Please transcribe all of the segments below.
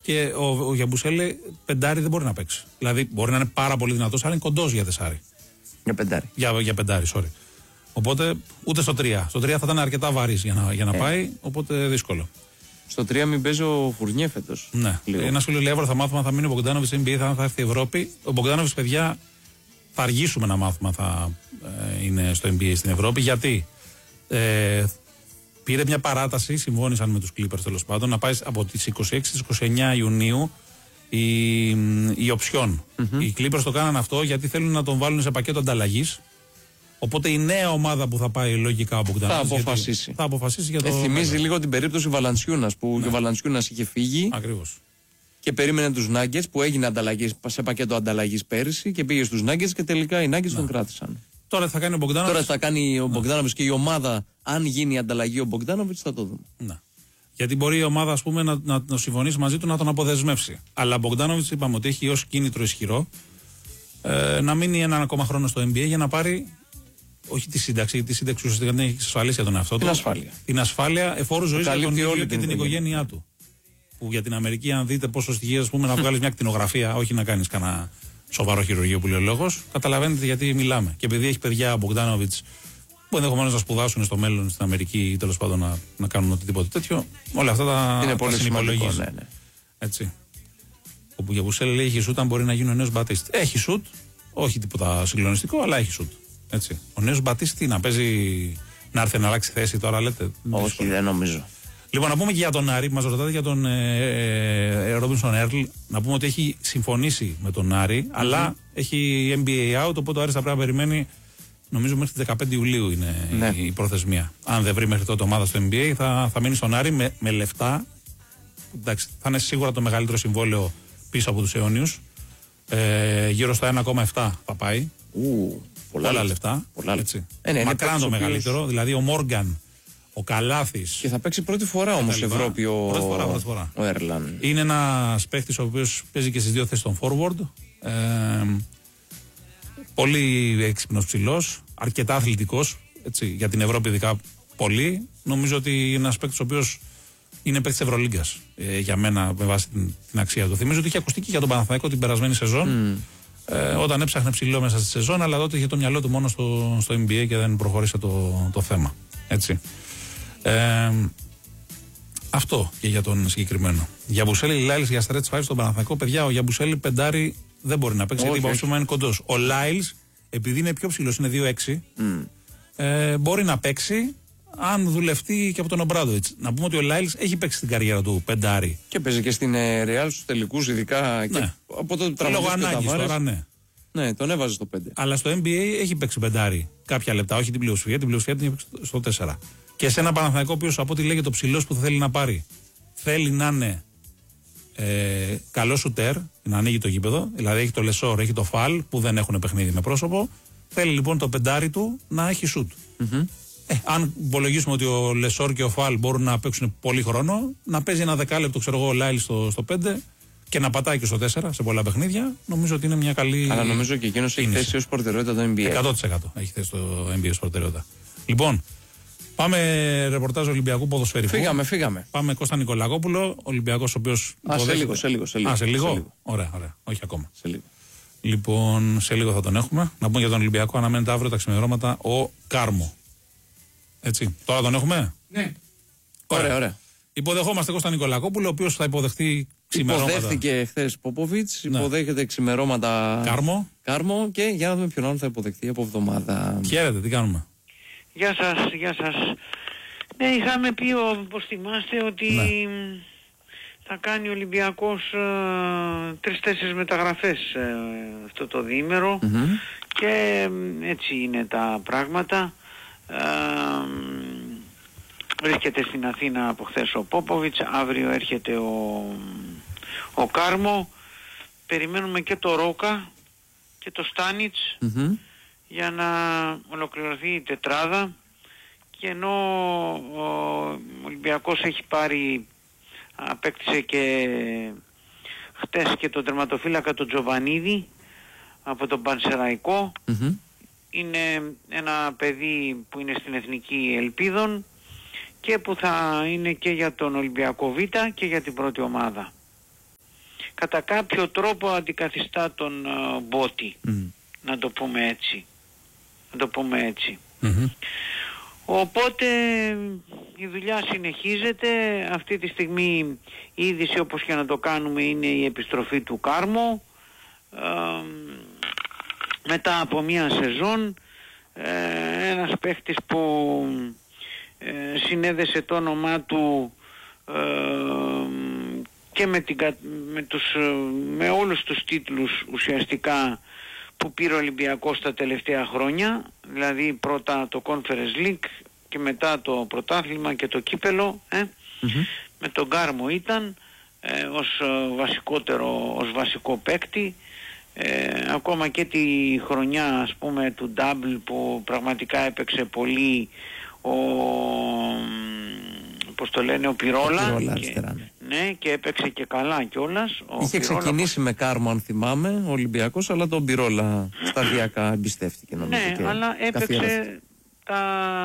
Και ο Γιαμπουσέλε πεντάρι δεν μπορεί να παίξει. Δηλαδή μπορεί να είναι πάρα πολύ δυνατός, αλλά είναι κοντός για τεσάρι. Για πεντάρι. Για πεντάρι, sorry. Οπότε ούτε στο 3. Στο 3 θα ήταν αρκετά βαρύς για να πάει, οπότε δύσκολο. Στο 3 μην παίζει ο Φουρνιέ φέτος. Ναι. Ένα φίλο λέει: θα μάθουμε αν θα μείνει ο Μπογκντάνοβιτς NBA, θα έρθει η Ευρώπη. Ο Μπογκντάνοβιτς, παιδιά, θα αργήσουμε να μάθουμε αν θα είναι στο NBA στην Ευρώπη. Γιατί πήρε μια παράταση, συμφώνησαν με τους Clippers τέλος πάντων, να πάει από τις 26 στις 29 Ιουνίου η οψιόν. Οι Clippers το κάναν αυτό γιατί θέλουν να τον βάλουν σε πακέτο ανταλλαγής. Οπότε η νέα ομάδα που θα πάει λογικά ο Μπογκντάνοβιτς θα αποφασίσει για το. Θυμίζει λίγο την περίπτωση Βαλανσιούνας που ο Βαλανσιούνας είχε φύγει. Ακριβώς. Και περίμενε τους Nuggets που έγινε ανταλλαγής, σε πακέτο ανταλλαγής πέρυσι και πήγε στους Nuggets και τελικά οι Nuggets τον κράτησαν. Τώρα θα κάνει ο Μπογκντάνοβιτς. Τώρα θα κάνει ο Μπογκντάνοβιτς και η ομάδα, αν γίνει η ανταλλαγή ο Μπογκντάνοβιτς, θα το δούμε. Να. Γιατί μπορεί η ομάδα, ας πούμε, να συμφωνήσει μαζί του να τον αποδεσμεύσει. Αλλά ο Μπογκντάνοβιτς είπαμε ότι έχει ως κίνητρο ισχυρό να μείνει έναν ακόμα χρόνο στο NBA για να πάρει. Όχι τη σύνταξη, τη σύνταξη ουσιαστικά δεν έχει εξασφαλίσει για τον εαυτό του. Την ασφάλεια εφόρου ζωής για τον ίδιο και την οικογένειά του. Που για την Αμερική, αν δείτε πόσο στοιχεία, ας πούμε, να βγάλεις μια κτηνογραφία, όχι να κάνεις κανένα σοβαρό χειρουργείο που λέει ο λόγος, καταλαβαίνετε γιατί μιλάμε. Και επειδή έχει παιδιά ο Μπογκντάνοβιτς που ενδεχομένως να σπουδάσουν στο μέλλον στην Αμερική ή τέλος πάντων να κάνουν οτιδήποτε τέτοιο, όλα αυτά τα συνυπολογίζει. Ναι. Έτσι. Ο Γιαμπουσέλε λέει: έχει σουτ, αν μπορεί να γίνει ο νέος Μπατίστη. Έχει σουτ, όχι τίποτα συγκλονιστικό, αλλά έχει σουτ. Έτσι. Ο νέος Μπατίστη να παίζει, να έρθει να αλλάξει θέση τώρα, λέτε. Όχι, δεν νομίζω. Λοιπόν, να πούμε και για τον Άρη, που μας ρωτάτε για τον Ρόμπινσον Έρλ, να πούμε ότι έχει συμφωνήσει με τον Άρη, αλλά έχει NBA out, οπότε ο Άρης θα πρέπει να περιμένει, νομίζω μέχρι τις 15 Ιουλίου είναι η προθεσμία. Αν δεν βρει μέχρι τότε ομάδα στο NBA, θα μείνει στον Άρη με λεφτά. Εντάξει, θα είναι σίγουρα το μεγαλύτερο συμβόλαιο πίσω από τους αιώνιους. Γύρω στα 1,7 θα πάει. Πολλά λεφτά. Μακράν το μεγαλύτερο. Δηλαδή ο Μόργαν, ο Καλάθης. Και θα παίξει πρώτη φορά όμως Ευρώπη πρώτη φορά. Ο Έρλαν. Είναι ένας παίχτης ο οποίος παίζει και στις δύο θέσεις των forward. Πολύ έξυπνος ψηλός, αρκετά αθλητικός. Έτσι, για την Ευρώπη ειδικά πολύ. Νομίζω ότι είναι ένας παίχτης ο οποίος είναι παίχτης Ευρωλίγκας. Για μένα με βάση την αξία του. Θυμίζω ότι είχε ακουστεί και για τον Παναθηναϊκό την περασμένη σεζόν. Όταν έψαχνε ψηλό μέσα στη σεζόν, αλλά τότε είχε το μυαλό του μόνο στο NBA και δεν προχώρησε το θέμα. Έτσι. Αυτό και για τον συγκεκριμένο. Γιαμπουσέλη Λάιλς για stretch 5 στον Παναθηναϊκό. Παιδιά, ο Γιαμπουσέλη πεντάρι δεν μπορεί να παίξει γιατί υπόψη είναι κοντός. Ο Λάιλς, επειδή είναι πιο ψηλός, είναι 2-6, μπορεί να παίξει αν δουλευτεί και από τον Ομπράντοβιτς. Να πούμε ότι ο Λάιλς έχει παίξει την καριέρα του πεντάρι. Και παίζει και στην Ρεάλ στους τελικούς, ειδικά. Ναι. Και από το λόγω ανάγκης τώρα, ναι. Ναι, τον έβαζε στο 5. Αλλά στο NBA έχει παίξει πεντάρι κάποια λεπτά, όχι την πλειοψηφία. Την πλειοψηφία την έχει παίξει στο 4. Και σε ένα Παναθηναϊκό, ο οποίος από ό,τι λέγεται ο ψηλός που θα θέλει να πάρει, θέλει να είναι καλό σουτέρ, να ανοίγει το γήπεδο. Δηλαδή έχει το Λεσόρ, έχει το Φαλ που δεν έχουν παιχνίδι με πρόσωπο. Θέλει λοιπόν το πεντάρι του να έχει σουτ. Αν υπολογίσουμε ότι ο Λεσόρ και ο Φαλ μπορούν να παίξουν πολύ χρόνο, να παίζει ένα δεκάλεπτο, ξέρω εγώ, ο Λάιλ στο 5 και να πατάει και στο 4 σε πολλά παιχνίδια, νομίζω ότι είναι μια καλή. Αλλά νομίζω και εκείνος έχει θέσει ως προτεραιότητα το NBA. 100% έχει θέσει το NBA ως προτεραιότητα. Λοιπόν, πάμε ρεπορτάζ Ολυμπιακού ποδοσφαιρικού. Φύγαμε. Πάμε Κώστα Νικολακόπουλο, Ολυμπιακός ο οποίος. Σε λίγο. Ωραία. Όχι ακόμα. Σε λίγο. Λοιπόν, σε λίγο θα τον έχουμε. Να πούμε για τον Ολυμπιακό, αναμένεται αύριο τα ξημερώματα ο Κάρμο. Έτσι. Τώρα τον έχουμε. Ναι. Ωραία. Υποδεχόμαστε Κώστα Νικολακόπουλο, ο οποίος θα υποδεχτεί ξημερώματα. Υποδέχτηκε χθες Πόποβιτς, υποδέχεται ξημερώματα Κάρμο και για να δούμε ποιον άλλο θα υποδεχτεί από εβδομάδα. Χαίρετε, τι κάνουμε. Γεια σας. Ναι, είχαμε πει, όπως θυμάστε, ότι θα κάνει ο Ολυμπιακός 3-4 μεταγραφές αυτό το διήμερο και έτσι είναι τα πράγματα. Βρίσκεται στην Αθήνα από χθες ο Πόποβιτς, αύριο έρχεται ο Κάρμο, περιμένουμε και το Ρόκα και το Στάνιτς για να ολοκληρωθεί η τετράδα, και ενώ ο Ολυμπιακός έχει απέκτησε και χτες και τον τερματοφύλακα τον Τζοβανίδη από τον Πανσεραϊκό, είναι ένα παιδί που είναι στην Εθνική Ελπίδων και που θα είναι και για τον Ολυμπιακό Β και για την πρώτη ομάδα. κατά κάποιο τρόπο αντικαθιστά τον Μπότι. Να το πούμε έτσι. Οπότε η δουλειά συνεχίζεται. Αυτή τη στιγμή η είδηση, όπως και να το κάνουμε, είναι η επιστροφή του Κάρμο μετά από μια σεζόν. Ένας παίχτης που συνέδεσε το όνομά του και με όλους τους τίτλους ουσιαστικά που πήρε ο Ολυμπιακός τα τελευταία χρόνια, δηλαδή πρώτα το Conference League και μετά το πρωτάθλημα και το κύπελο, με τον Κάρμο ήταν ως βασικό παίκτη, ακόμα και τη χρονιά, ας πούμε, του Double που πραγματικά έπαιξε πολύ πώς το λένε, ο Πυρόλα, ναι, και έπαιξε και καλά κιόλας. Είχε ξεκινήσει με Κάρμο, αν θυμάμαι, ο Ολυμπιακός, αλλά τον Πυρόλα σταδιακά εμπιστεύτηκε, νομίζω. Ναι, αλλά έπαιξε τα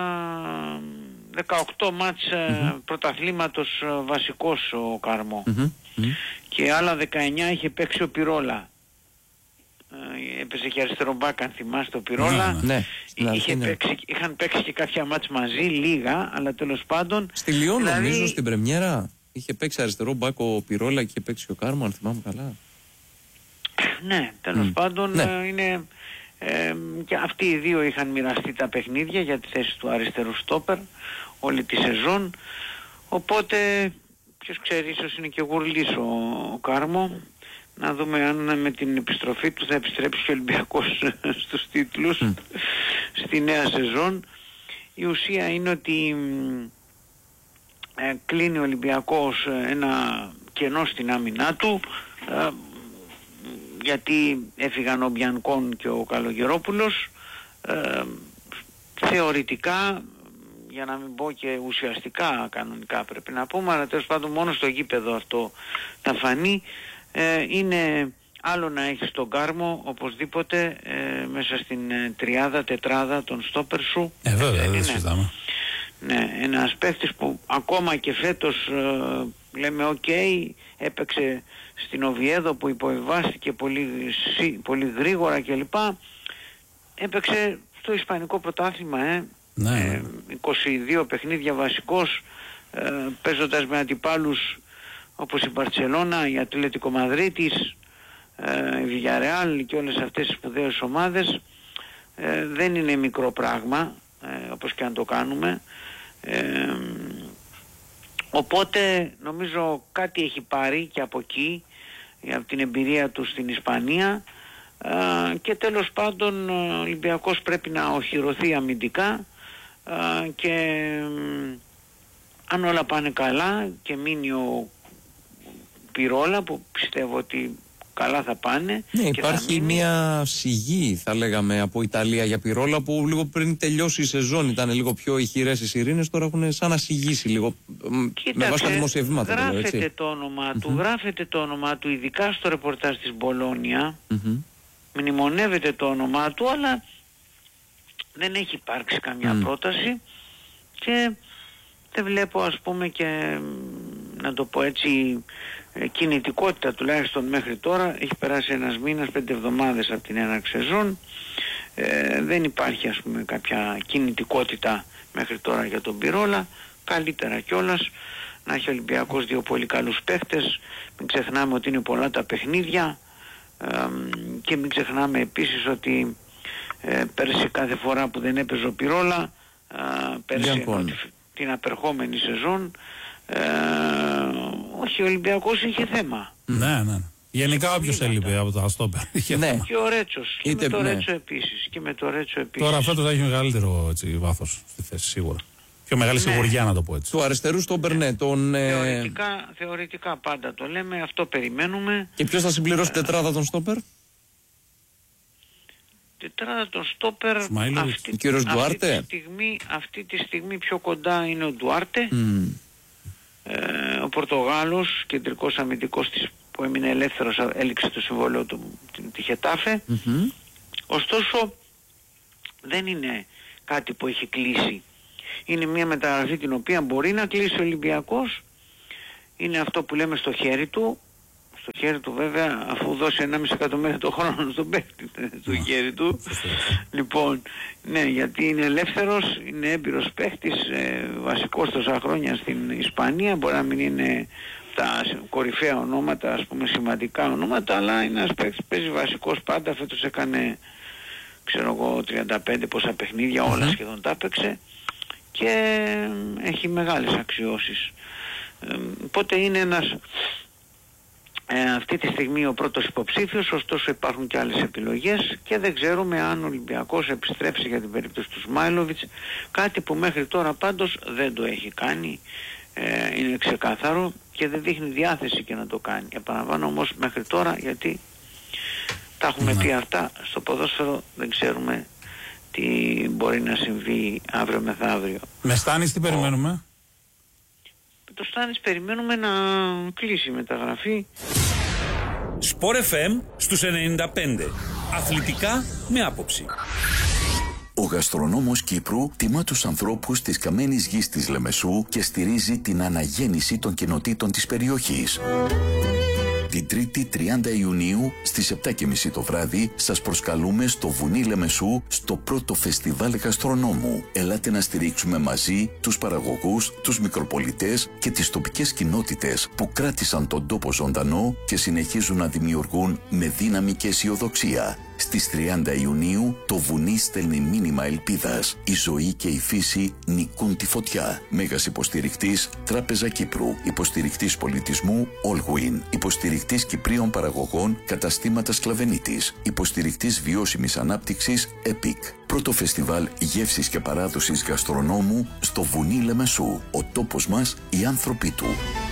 18 μάτς πρωταθλήματος βασικός ο Κάρμο, και άλλα 19 είχε παίξει ο Πυρόλα. Έπαιζε και αριστερό μπακ, αν θυμάστε, ο Πυρόλα. Ναι, είχαν παίξει και κάποια μάτς μαζί, λίγα, αλλά τέλος πάντων. Στη Λιόν, νομίζω, στην πρεμιέρα είχε παίξει αριστερό μπακ ο Πυρόλα και είχε παίξει ο Κάρμο, αν θυμάμαι καλά. Ναι, τέλος πάντων, είναι, και αυτοί οι δύο είχαν μοιραστεί τα παιχνίδια για τη θέση του αριστερού στόπερ όλη τη σεζόν. Οπότε, ποιος ξέρει, ίσως είναι και γουρλής ο Κάρμο. Να δούμε αν με την επιστροφή του θα επιστρέψει και ο Ολυμπιακός στους τίτλους στη νέα σεζόν. Η ουσία είναι ότι κλείνει ο Ολυμπιακός ένα κενό στην άμυνά του, γιατί έφυγαν ο Μπιανκόν και ο Καλογερόπουλος. Θεωρητικά, για να μην πω και ουσιαστικά κανονικά πρέπει να πούμε, αλλά τέλος πάντων μόνο στο γήπεδο αυτό θα φανεί. Είναι άλλο να έχεις τον Κάρμο οπωσδήποτε μέσα στην τετράδα των στόπερ σου. Βέβαια, δεν συζητάμε. Ναι, ένας παίχτης που ακόμα και φέτος λέμε έπαιξε στην Οβιέδο που υποβιβάστηκε πολύ γρήγορα κλπ. Έπαιξε στο Ισπανικό πρωτάθλημα, 22 παιχνίδια βασικός, παίζοντας με αντιπάλους όπως η Μπαρτσελώνα, η Ατλέτικο Μαδρίτης, η Βιγιαρεάλ και όλες αυτές τις σπουδαίες ομάδες. Δεν είναι μικρό πράγμα, όπως και αν το κάνουμε. Οπότε νομίζω κάτι έχει πάρει και από εκεί, από την εμπειρία του στην Ισπανία, και τέλος πάντων ο Ολυμπιακός πρέπει να οχυρωθεί αμυντικά, και αν όλα πάνε καλά και μείνει ο Πυρόλα, που πιστεύω ότι καλά θα πάνε. Ναι, υπάρχει μια σιγή, θα λέγαμε, από Ιταλία για Πυρόλα, που λίγο πριν τελειώσει η σεζόν ήταν λίγο πιο ηχηρές οι σιρήνες, τώρα έχουν σαν να σιγήσει λίγο. Κοίταξε, με βάση τα δημοσιεύματα. Γράφεται το όνομά του, γράφεται το όνομά του, ειδικά στο ρεπορτάζ της Μπολόνια. Μνημονεύεται το όνομά του, αλλά δεν έχει υπάρξει καμιά πρόταση και δεν βλέπω, ας πούμε, και να το πω έτσι, κινητικότητα τουλάχιστον μέχρι τώρα. Έχει περάσει ένας μήνας, 5 εβδομάδες από την έναρξη σεζόν. Δεν υπάρχει, ας πούμε, κάποια κινητικότητα μέχρι τώρα για τον Πυρόλα. Καλύτερα κιόλας να έχει ο Ολυμπιακός δύο πολύ καλούς παίχτες. Μην ξεχνάμε ότι είναι πολλά τα παιχνίδια, και μην ξεχνάμε επίσης ότι πέρσι κάθε φορά που δεν έπαιζε ο Πυρόλα, πέρσι την απερχόμενη σεζόν, όχι, ο Ολυμπιακός είχε θέμα. Ναι. Γενικά όποιος έλειπε από τα στόπερ είχε θέμα. Και ο Ρέτσος, και με το Ρέτσο επίσης. Τώρα φέτος θα έχει μεγαλύτερο βάθος στη θέση, σίγουρα. Πιο μεγάλη σιγουριά, να το πω έτσι. Του αριστερού στόπερ, ναι. Θεωρητικά πάντα το λέμε, αυτό περιμένουμε. Και ποιος θα συμπληρώσει την τετράδα των στόπερ? Τετράδα των στόπερ, αυτή τη στιγμή πιο κοντά είναι ο Ντουάρτε, ο Πορτογάλος, κεντρικός αμυντικός της, που έμεινε ελεύθερος, έληξε το συμβόλαιο του τη Χετάφε. Ωστόσο δεν είναι κάτι που έχει κλείσει. Είναι μια μεταγραφή την οποία μπορεί να κλείσει ο Ολυμπιακός. Είναι αυτό που λέμε στο χέρι του, Στο χέρι του βέβαια, αφού δώσει 1,5 εκατομμύριο το χρόνο στον παίκτη του χέρι του. Λοιπόν, ναι, γιατί είναι ελεύθερος, είναι έμπειρος παίκτης, βασικός τόσα χρόνια στην Ισπανία, μπορεί να μην είναι τα κορυφαία ονόματα, ας πούμε σημαντικά ονόματα, αλλά είναι ένας παίκτης που παίζει βασικός πάντα. Φέτος έκανε, ξέρω εγώ, 35 πόσα παιχνίδια, όλα σχεδόν τα έπαιξε και έχει μεγάλες αξιώσεις. Οπότε είναι ένας αυτή τη στιγμή ο πρώτος υποψήφιος, ωστόσο υπάρχουν και άλλες επιλογές και δεν ξέρουμε αν ο Ολυμπιακός επιστρέψει για την περίπτωση του Σμάιλοβιτς, κάτι που μέχρι τώρα πάντως δεν το έχει κάνει, είναι ξεκάθαρο και δεν δείχνει διάθεση και να το κάνει. Επαναλαμβάνω όμως μέχρι τώρα, γιατί τα έχουμε πει αυτά, στο ποδόσφαιρο δεν ξέρουμε τι μπορεί να συμβεί αύριο μεθαύριο. Με Στάνης τι περιμένουμε? Το Στάνης περιμένουμε να κλείσει η μεταγραφή. Sport FM στους 95. Αθλητικά με άποψη. Ο γαστρονόμος Κύπρου τιμά τους ανθρώπους της καμένης γης της Λεμεσού και στηρίζει την αναγέννηση των κοινοτήτων της περιοχής. Την 3η 30 Ιουνίου στις 7:30 το βράδυ σας προσκαλούμε στο Βουνί Λεμεσού στο πρώτο φεστιβάλ γαστρονόμου. Ελάτε να στηρίξουμε μαζί τους παραγωγούς, τους μικροπολιτές και τις τοπικές κοινότητες που κράτησαν τον τόπο ζωντανό και συνεχίζουν να δημιουργούν με δύναμη και αισιοδοξία. Στις 30 Ιουνίου το βουνί στέλνει μήνυμα ελπίδας. Η ζωή και η φύση νικούν τη φωτιά. Μέγας υποστηρικτής Τράπεζα Κύπρου. Υποστηρικτής πολιτισμού Allwin. Υποστηρικτής Κυπρίων παραγωγών Καταστήματα Σκλαβενίτης. Υποστηρικτής βιώσιμης ανάπτυξης EPIC. Πρώτο φεστιβάλ γεύσης και παράδοσης γαστρονόμου στο Βουνί Λεμεσού. Ο τόπος μας, οι άνθρωποι του.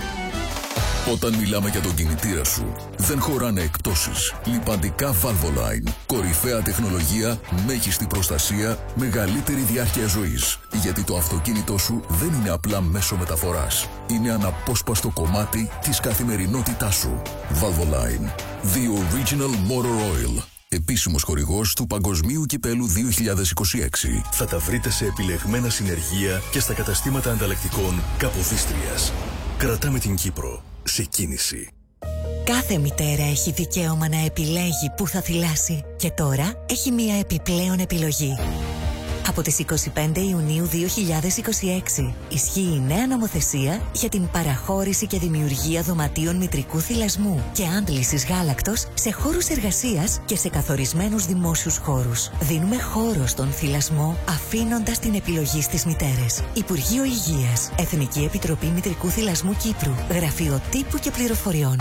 Όταν μιλάμε για τον κινητήρα σου, δεν χωράνε εκπτώσεις. Λιπαντικά Valvoline. Κορυφαία τεχνολογία, μέγιστη προστασία, μεγαλύτερη διάρκεια ζωής. Γιατί το αυτοκίνητό σου δεν είναι απλά μέσο μεταφοράς. Είναι αναπόσπαστο κομμάτι της καθημερινότητάς σου. Valvoline. The Original Motor Oil. Επίσημος χορηγός του Παγκοσμίου Κυπέλου 2026. Θα τα βρείτε σε επιλεγμένα συνεργεία και στα καταστήματα ανταλλακτικών Καποδίστριας. Κρατάμε την Κύπρο σε κίνηση. Κάθε μητέρα έχει δικαίωμα να επιλέγει πού θα θυλάσει και τώρα έχει μία επιπλέον επιλογή. Από τις 25 Ιουνίου 2026 ισχύει η νέα νομοθεσία για την παραχώρηση και δημιουργία δωματίων μητρικού θυλασμού και άντλησης γάλακτος σε χώρους εργασίας και σε καθορισμένους δημόσιους χώρους. Δίνουμε χώρο στον θυλασμό αφήνοντας την επιλογή στις μητέρες. Υπουργείο Υγείας, Εθνική Επιτροπή Μητρικού Θυλασμού Κύπρου, Γραφείο Τύπου και Πληροφοριών.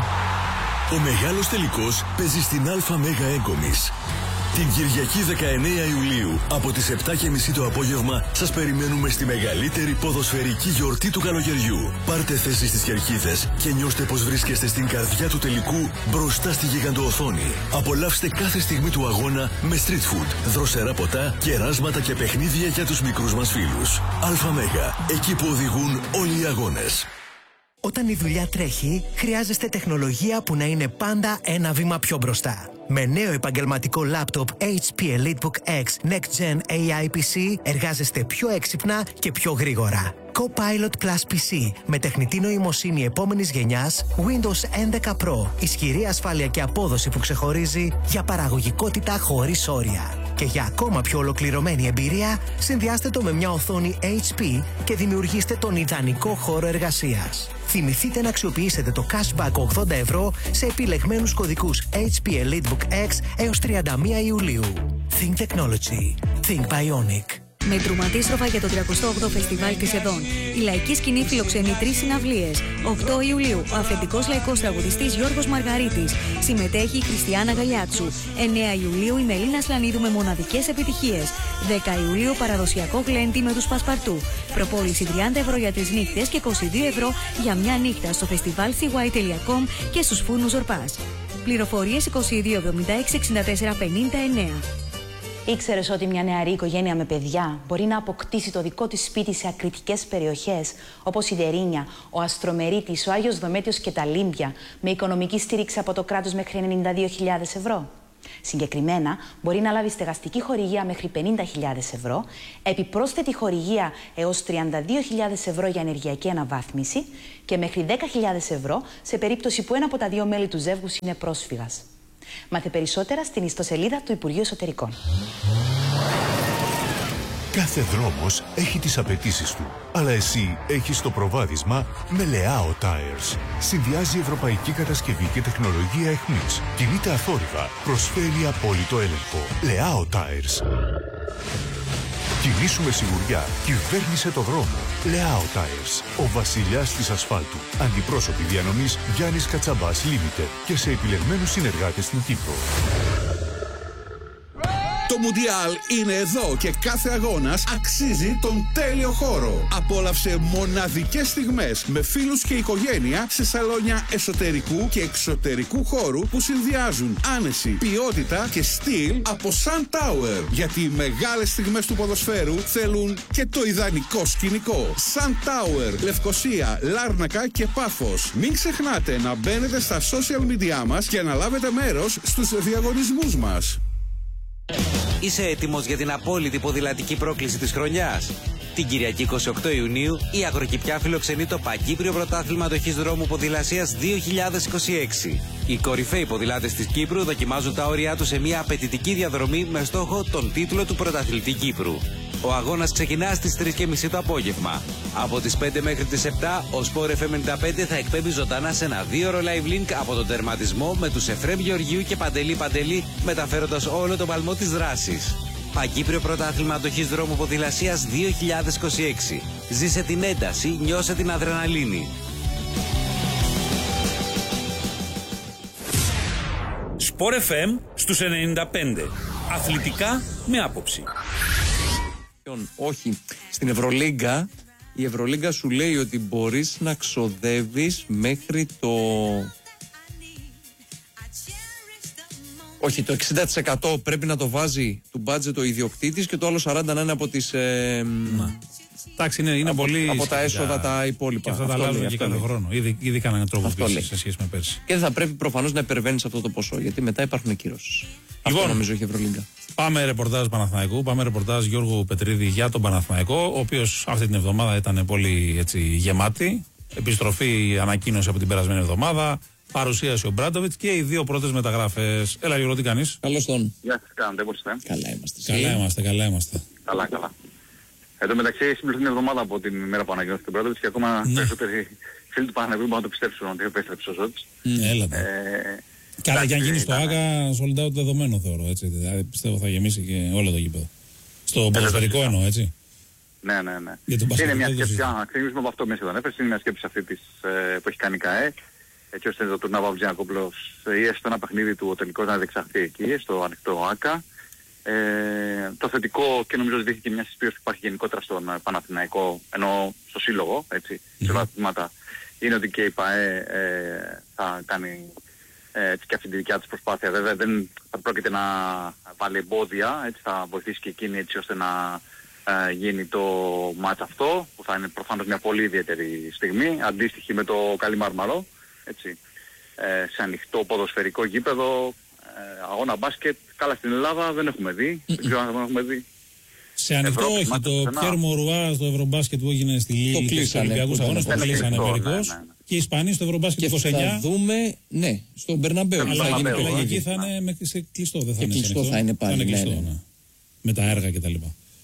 Ο μεγάλος τελικός παίζει στην ΑΜ Έγκομης. Την Κυριακή 19 Ιουλίου από τις 7:30 το απόγευμα σας περιμένουμε στη μεγαλύτερη ποδοσφαιρική γιορτή του καλοκαιριού. Πάρτε θέση στις κερκίδες και νιώστε πως βρίσκεστε στην καρδιά του τελικού μπροστά στη γιγαντοοθόνη. Απολαύστε κάθε στιγμή του αγώνα με street food, δροσερά ποτά, κεράσματα και παιχνίδια για τους μικρούς μας φίλους. ΑΜΕΓΑ, εκεί που οδηγούν όλοι οι αγώνες. Όταν η δουλειά τρέχει, χρειάζεστε τεχνολογία που να είναι πάντα ένα βήμα πιο μπροστά. Με νέο επαγγελματικό λάπτοπ HP EliteBook X Next Gen AI PC εργάζεστε πιο έξυπνα και πιο γρήγορα. Copilot Plus PC με τεχνητή νοημοσύνη επόμενης γενιάς Windows 11 Pro. Ισχυρή ασφάλεια και απόδοση που ξεχωρίζει για παραγωγικότητα χωρίς όρια. Και για ακόμα πιο ολοκληρωμένη εμπειρία, συνδυάστε το με μια οθόνη HP και δημιουργήστε τον ιδανικό χώρο εργασίας. Θυμηθείτε να αξιοποιήσετε το cashback 80 ευρώ σε επιλεγμένους κωδικούς HP EliteBook X έως 31 Ιουλίου. Think Technology. Think Bionic. Με ντρουματίστροφα για το 38ο Φεστιβάλ της ΕΔΟΝ. Η λαϊκή σκηνή φιλοξενεί 3 συναυλίες. 8 Ιουλίου, ο αυθεντικός λαϊκός τραγουδιστής Γιώργος Μαργαρίτης. Συμμετέχει η Χριστιάνα Γαλιάτσου. 9 Ιουλίου, η Μελίνα Σλανίδου με μοναδικές επιτυχίες. 10 Ιουλίου, παραδοσιακό γλέντι με τους Πασπαρτού. Προπόληση 30 ευρώ για 3 νύχτες και 22 ευρώ για μια νύχτα στο φεστιβάλ CY.com και στους φούρνους Ζορπάς. Πληροφορίες 22 76 64 59. Ήξερες ότι μια νεαρή οικογένεια με παιδιά μπορεί να αποκτήσει το δικό της σπίτι σε ακριτικές περιοχές όπως η Δερίνια, ο Αστρομερίτης, ο Άγιος Δομέτιος και τα Λίμπια με οικονομική στήριξη από το κράτος μέχρι 92.000 ευρώ? Συγκεκριμένα, μπορεί να λάβει στεγαστική χορηγία μέχρι 50.000 ευρώ, επιπρόσθετη χορηγία έως 32.000 ευρώ για ενεργειακή αναβάθμιση και μέχρι 10.000 ευρώ σε περίπτωση που ένα από τα δύο μέλη του ζεύγους είναι πρόσφυγας. Μάθε περισσότερα στην ιστοσελίδα του Υπουργείου Εσωτερικών. Κάθε δρόμος έχει τις απαιτήσεις του, αλλά εσύ έχεις το προβάδισμα με Leao Tires. Συνδυάζει ευρωπαϊκή κατασκευή και τεχνολογία εχμής. Κινείται αθόρυβα, προσφέρει απόλυτο έλεγχο. Leao Tires. Κινήσου με σιγουριά, κυβέρνησε το δρόμο. Leao Tires, ο βασιλιάς της ασφάλτου. Αντιπρόσωποι διανομής Γιάννης Κατσαμπάς Limited και σε επιλεγμένους συνεργάτες στην Κύπρο. Το Μουντιάλ είναι εδώ και κάθε αγώνας αξίζει τον τέλειο χώρο. Απόλαυσε μοναδικές στιγμές με φίλους και οικογένεια σε σαλόνια εσωτερικού και εξωτερικού χώρου που συνδυάζουν άνεση, ποιότητα και στυλ από Sun Tower. Γιατί οι μεγάλες στιγμές του ποδοσφαίρου θέλουν και το ιδανικό σκηνικό. Sun Tower, Λευκοσία, Λάρνακα και Πάφος. Μην ξεχνάτε να μπαίνετε στα social media μας και να λάβετε μέρος στους διαγωνισμούς μας. Είσαι έτοιμος για την απόλυτη ποδηλατική πρόκληση της χρονιάς? Την Κυριακή 28 Ιουνίου η Αγροκηπιά φιλοξενεί το Παγκύπριο Πρωτάθλημα Αντοχής Δρόμου Ποδηλασίας 2026. Οι κορυφαίοι ποδηλάτες της Κύπρου δοκιμάζουν τα όρια τους σε μια απαιτητική διαδρομή με στόχο τον τίτλο του Πρωταθλητή Κύπρου. Ο αγώνας ξεκινά στις 3:30 το απόγευμα. Από τις 5 μέχρι τις 7 ο Sport FM 95 θα εκπέμπει ζωντανά σε ένα 2ωρο live link από τον τερματισμό με τους Εφρέμ Γεωργίου και Παντελή Παντελή, μεταφέροντας όλο τον παλμό της δράσης. Παγκύπριο Πρωτάθλημα Αντοχής Δρόμου Ποδηλασίας 2026. Ζήσε την ένταση, νιώσε την αδρεναλίνη. Sport FM στους 95. Αθλητικά με άποψη. Όχι. Στην Ευρωλίγκα, η Ευρωλίγκα σου λέει ότι μπορείς να ξοδεύεις μέχρι το... Όχι, το 60% πρέπει να το βάζει του budget ο ιδιοκτήτης και το άλλο 40% να είναι από τις... Εντάξει, είναι πολύ. Από τα έσοδα τα υπόλοιπα. Και αυτά τα αλλάζουν και κάθε χρόνο. Ήδη κάνανε τροποποίηση σε σχέση με πέρσι. Και δεν θα πρέπει προφανώς να υπερβαίνεις αυτό το ποσό, γιατί μετά υπάρχουν κυρώσεις. Αυτό νομίζω έχει η Ευρωλίγκα. Πάμε ρεπορτάζ Παναθηναϊκού. Πάμε ρεπορτάζ Γιώργου Πετρίδη για τον Παναθηναϊκό, ο οποίος αυτή την εβδομάδα ήταν πολύ έτσι, γεμάτη. Επιστροφή ανακοίνωση από την περασμένη εβδομάδα. Παρουσίασε ο Μπράντοβιτς και οι δύο πρώτες μεταγράφες. Έλα, Γιώργο, τι κάνεις? Καλώς τον. Γεια σας, κάνετε, πώς είστε? Καλά είμαστε. Καλά. Εν τω μεταξύ, συμπληρωθεί την εβδομάδα από την ημέρα που ανακοίνωσε τον Μπράντοβιτς και ακόμα περισσότεροι φίλοι του Παναθηναϊκού μπορούν να το πιστέψουν ότι επέστρεψε ο Ζώτης. Έλα. Καλά, και αν γίνει στο ΆΚΑ, sold out δεδομένο θεωρώ. Έτσι. Δηλαδή, πιστεύω θα γεμίσει και όλο το γήπεδο. Στο ποδοσφαιρικό εννοώ, έτσι. Ναι. Είναι μια σκέψη, να ξεκινήσουμε από αυτό μέσα εδώ ανέφερες, είναι μια σκέψη αυτή που έχει κάνει η ΚΑΕ, έτσι ώστε το τουρνά Παπαγιαννάκοπουλος ή έστω ένα παιχνίδι του ο τελικός να διεξαχθεί εκεί, στο ανοιχτό ΆΚΑ. Το θετικό, και νομίζω ότι δείχνει και μια συσπήρωση που υπάρχει γενικότερα στον Παναθηναϊκό, ενώ στο σύλλογο, έτσι, σε όλα τα τμήματα, είναι ότι και η ΠΑΕ θα κάνει έτσι και αυτή τη δικιά της προσπάθεια. Βέβαια δεν θα πρόκειται να βάλει εμπόδια, έτσι, θα βοηθήσει και εκείνη έτσι ώστε να γίνει το μάτς αυτό, που θα είναι προφανώς μια πολύ ιδιαίτερη στιγμή, αντίστοιχη με το Καλιμάρμαρο, έτσι, σε ανοιχτό ποδοσφαιρικό γήπεδο, αγώνα μπάσκετ. Καλά, στην Ελλάδα δεν έχουμε δει, δεν ξέρω αν έχουμε δει. Σε ανοιχτό όχι, το Πιέρ Μορουά στο Ευρωμπάσκετ που έγινε στη Λίγη στους Ολυμπιακούς Αγώνες, το κλείσανε μερικώς. Και οι Ισπανοί στο Ευρωμπάσκετ 29. Και θα δούμε, ναι, στον Μπερναμπέου. Αλλά εκεί θα είναι σε κλειστό, δεν θα είναι κλειστό. Θα είναι πάλι, ναι. Με τα έργα κτλ.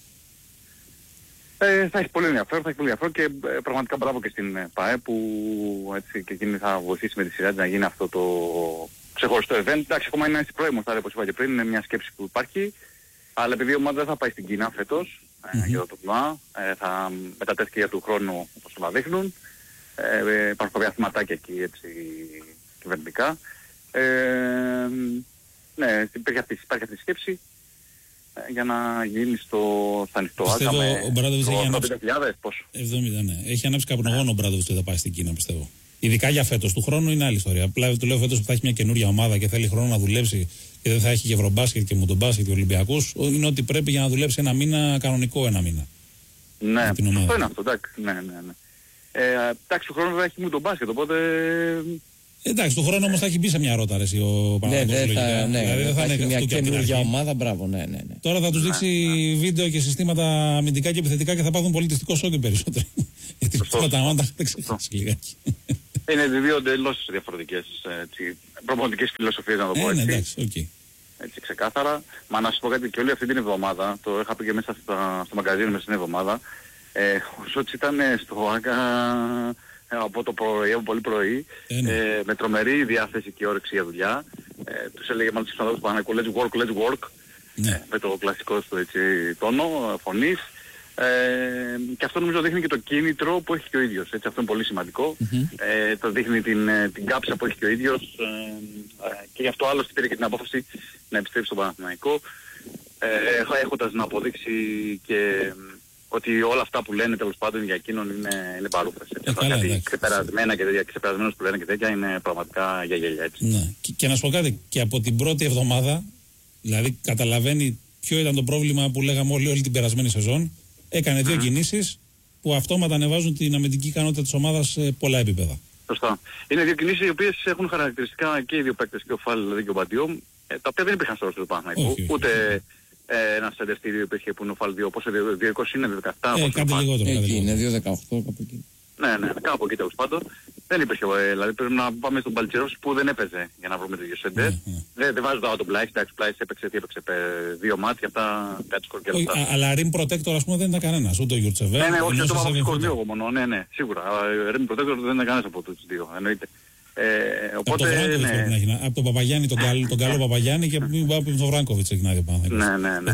Θα έχει πολύ ενδιαφέρον, και πραγματικά μπράβο και στην ΠΑΕ που έτσι και εκείνη θα βοηθήσει με τη σειρά της να γίνει αυτό το ξεχωριστό event. Εντάξει, ακόμα είναι πρώιμο, όπως είπα και πριν, είναι μια σκέψη που υπάρχει, αλλά επειδή η ομάδα δεν θα πάει στην Κίνα φέτος για το τουρνουά, θα μετατέθηκε για του χρόνου όπως όλα δείχνουν. Υπάρχουν κάποια θεματάκια εκεί έτσι κυβερνητικά. Ναι, υπάρχει αυτή η σκέψη για να γίνει στο ανοιχτό ΆΚΑ με 70.000 πόσο. 70, ναι. Έχει ανάψει καπνογόνο ο Μπράντοβιτς ότι θα πάει στην Κίνα, πιστεύω. Ειδικά για φέτος. Του χρόνου είναι άλλη ιστορία. Απλά του λέω φέτος που θα έχει μια καινούργια ομάδα και θέλει χρόνο να δουλέψει και δεν θα έχει και Ευρωμπάσκετ και Μουντομπάσκετ και Ολυμπιακούς. Είναι ότι πρέπει για να δουλέψει ένα μήνα, κανονικό ένα μήνα. Ναι, αυτό είναι αυτό, εντάξει. Ναι. Εντάξει, του χρόνου θα έχει Μουντομπάσκετ, οπότε. Εντάξει, του χρόνου όμως θα έχει μπει σε μια ρότα ρε, ο Παναθηναϊκός. Δηλαδή δεν θα είναι μια καινούργια ομάδα, μπράβο, ναι. Τώρα θα τους δείξει βίντεο και συστήματα αμυντικά και επιθετικά και θα πάθουν πολιτιστικό σοκ οι περισσότεροι. Γιατί τώρα τα μάτια θα ξεχάσει λιγάκι. Είναι δύο εντελώς διαφορετικές προπονητικές φιλοσοφίες, να το πω έτσι. Εντάξει, okay. Έτσι ξεκάθαρα. Μα να σας πω κάτι, και όλη αυτή την εβδομάδα, το είχα πει και μέσα στο μαγκαζίνο μέσα στην εβδομάδα, ο Σότς ήταν στο ΆΚΑ από το πρωί, από πολύ πρωί, με τρομερή διάθεση και όρεξη για δουλειά. Τους έλεγε μάλλον στους ανθρώπους που πάνε let's work, με το κλασικό του τόνο φωνής. Και αυτό νομίζω δείχνει και το κίνητρο που έχει και ο ίδιος, έτσι, αυτό είναι πολύ σημαντικό. Το δείχνει την κάψα που έχει και ο ίδιος, και γι' αυτό άλλωστε πήρε και την απόφαση να επιστρέψει στον Παναθηναϊκό, έχοντας να αποδείξει και ότι όλα αυτά που λένε τέλος πάντων για εκείνον είναι παρούφες. Κάτι ξεπερασμένα και τέτοια, ξεπερασμένος που λένε και τέτοια είναι πραγματικά για γέλια, έτσι. Ναι. Και να σου πω κάτι, και από την πρώτη εβδομάδα, δηλαδή καταλαβαίνει ποιο ήταν το πρόβλημα που λέγαμε όλη την περασμένη σεζόν. Έκανε δύο κινήσεις που αυτόματα ανεβάζουν την αμυντική ικανότητα της ομάδας σε πολλά επίπεδα. Σωστά. Είναι δύο κινήσεις οι οποίες έχουν χαρακτηριστικά και οι δύο παίκτες, και ο Φάλ δηλαδή και ο Μπαντιόμ, τα οποία δεν υπήρχαν στο ρόστερ του Παναθηναϊκού. Ούτε ένα σεντερστήριο υπήρχε που είναι ο Φάλ 2, πόσο 2-20 είναι, 2-17. Κάτι λιγότερο. Εκεί είναι, 2-18 κάπου εκεί. Ναι, κάπου εκεί τέλος πάντων. Δεν υπήρχε, δηλαδή πρέπει να πάμε στον Παλτσερός που δεν έπαιζε για να βρούμε το ίδιο σέντερ. Δεν βάζω τώρα τον Πλάις, εντάξει, Πλάις έπαιξε 2 μάτια, αυτά κάτι σκορ και λεπτά. Αλλά Rim Protector ας πούμε δεν ήταν κανένας, ούτε ο Γιουρτσεβέ. Ναι, όχι, το βάζω σκορ 2 εγώ μόνο, ναι, σίγουρα. Rim Protector δεν ήταν κανένας από τους δύο, εννοείται. Οπότε, από τον Παπαγιάννη, τον καλό Παπαγιάννη, και από τον Βράνκοβιτς ξεκινάει ο Παναθηναϊκός. Ναι,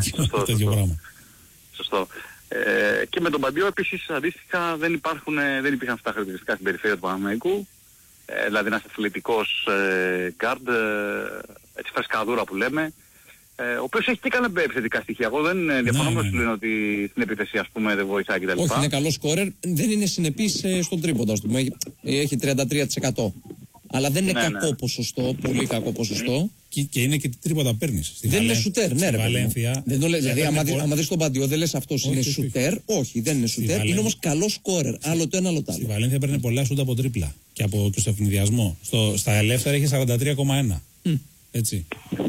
σωστό. Και με τον Παντιό επίσης αντίστοιχα δεν υπήρχαν αυτά τα χαρακτηριστικά στην περιφέρεια του Παναθηναϊκού. Δηλαδή ένας αθλητικός γκάρντ, έτσι φρεσκαδούρα που λέμε, ο οποίος έχει και κανένα επιθετικά στοιχεία. Εγώ δεν διαφωνώ με σου λένε ότι στην επίθεση ας πούμε δεν βοηθάει κτλ. Όχι, είναι καλός σκόρερ, δεν είναι συνεπής στον τρίποντα, ας πούμε. Έχει 33%. Αλλά δεν είναι κακό ποσοστό, πολύ κακό ποσοστό. Και είναι και τι τρίποτα παίρνεις. Δεν είναι σουτέρ, ναι, ρε Βαλένθια. Δηλαδή, άμα δεις τον Παντιό, δεν λες αυτός είναι σουτέρ. Όχι, δεν είναι σουτέρ. Είναι όμως καλός σκόρερ. Άλλο το ένα, άλλο το άλλο. Στη Βαλένθια παίρνει πολλά σούτα από τρίπλα και στο ευνηδιασμό. Στα ελεύθερα έχει 43,1. Έτσι.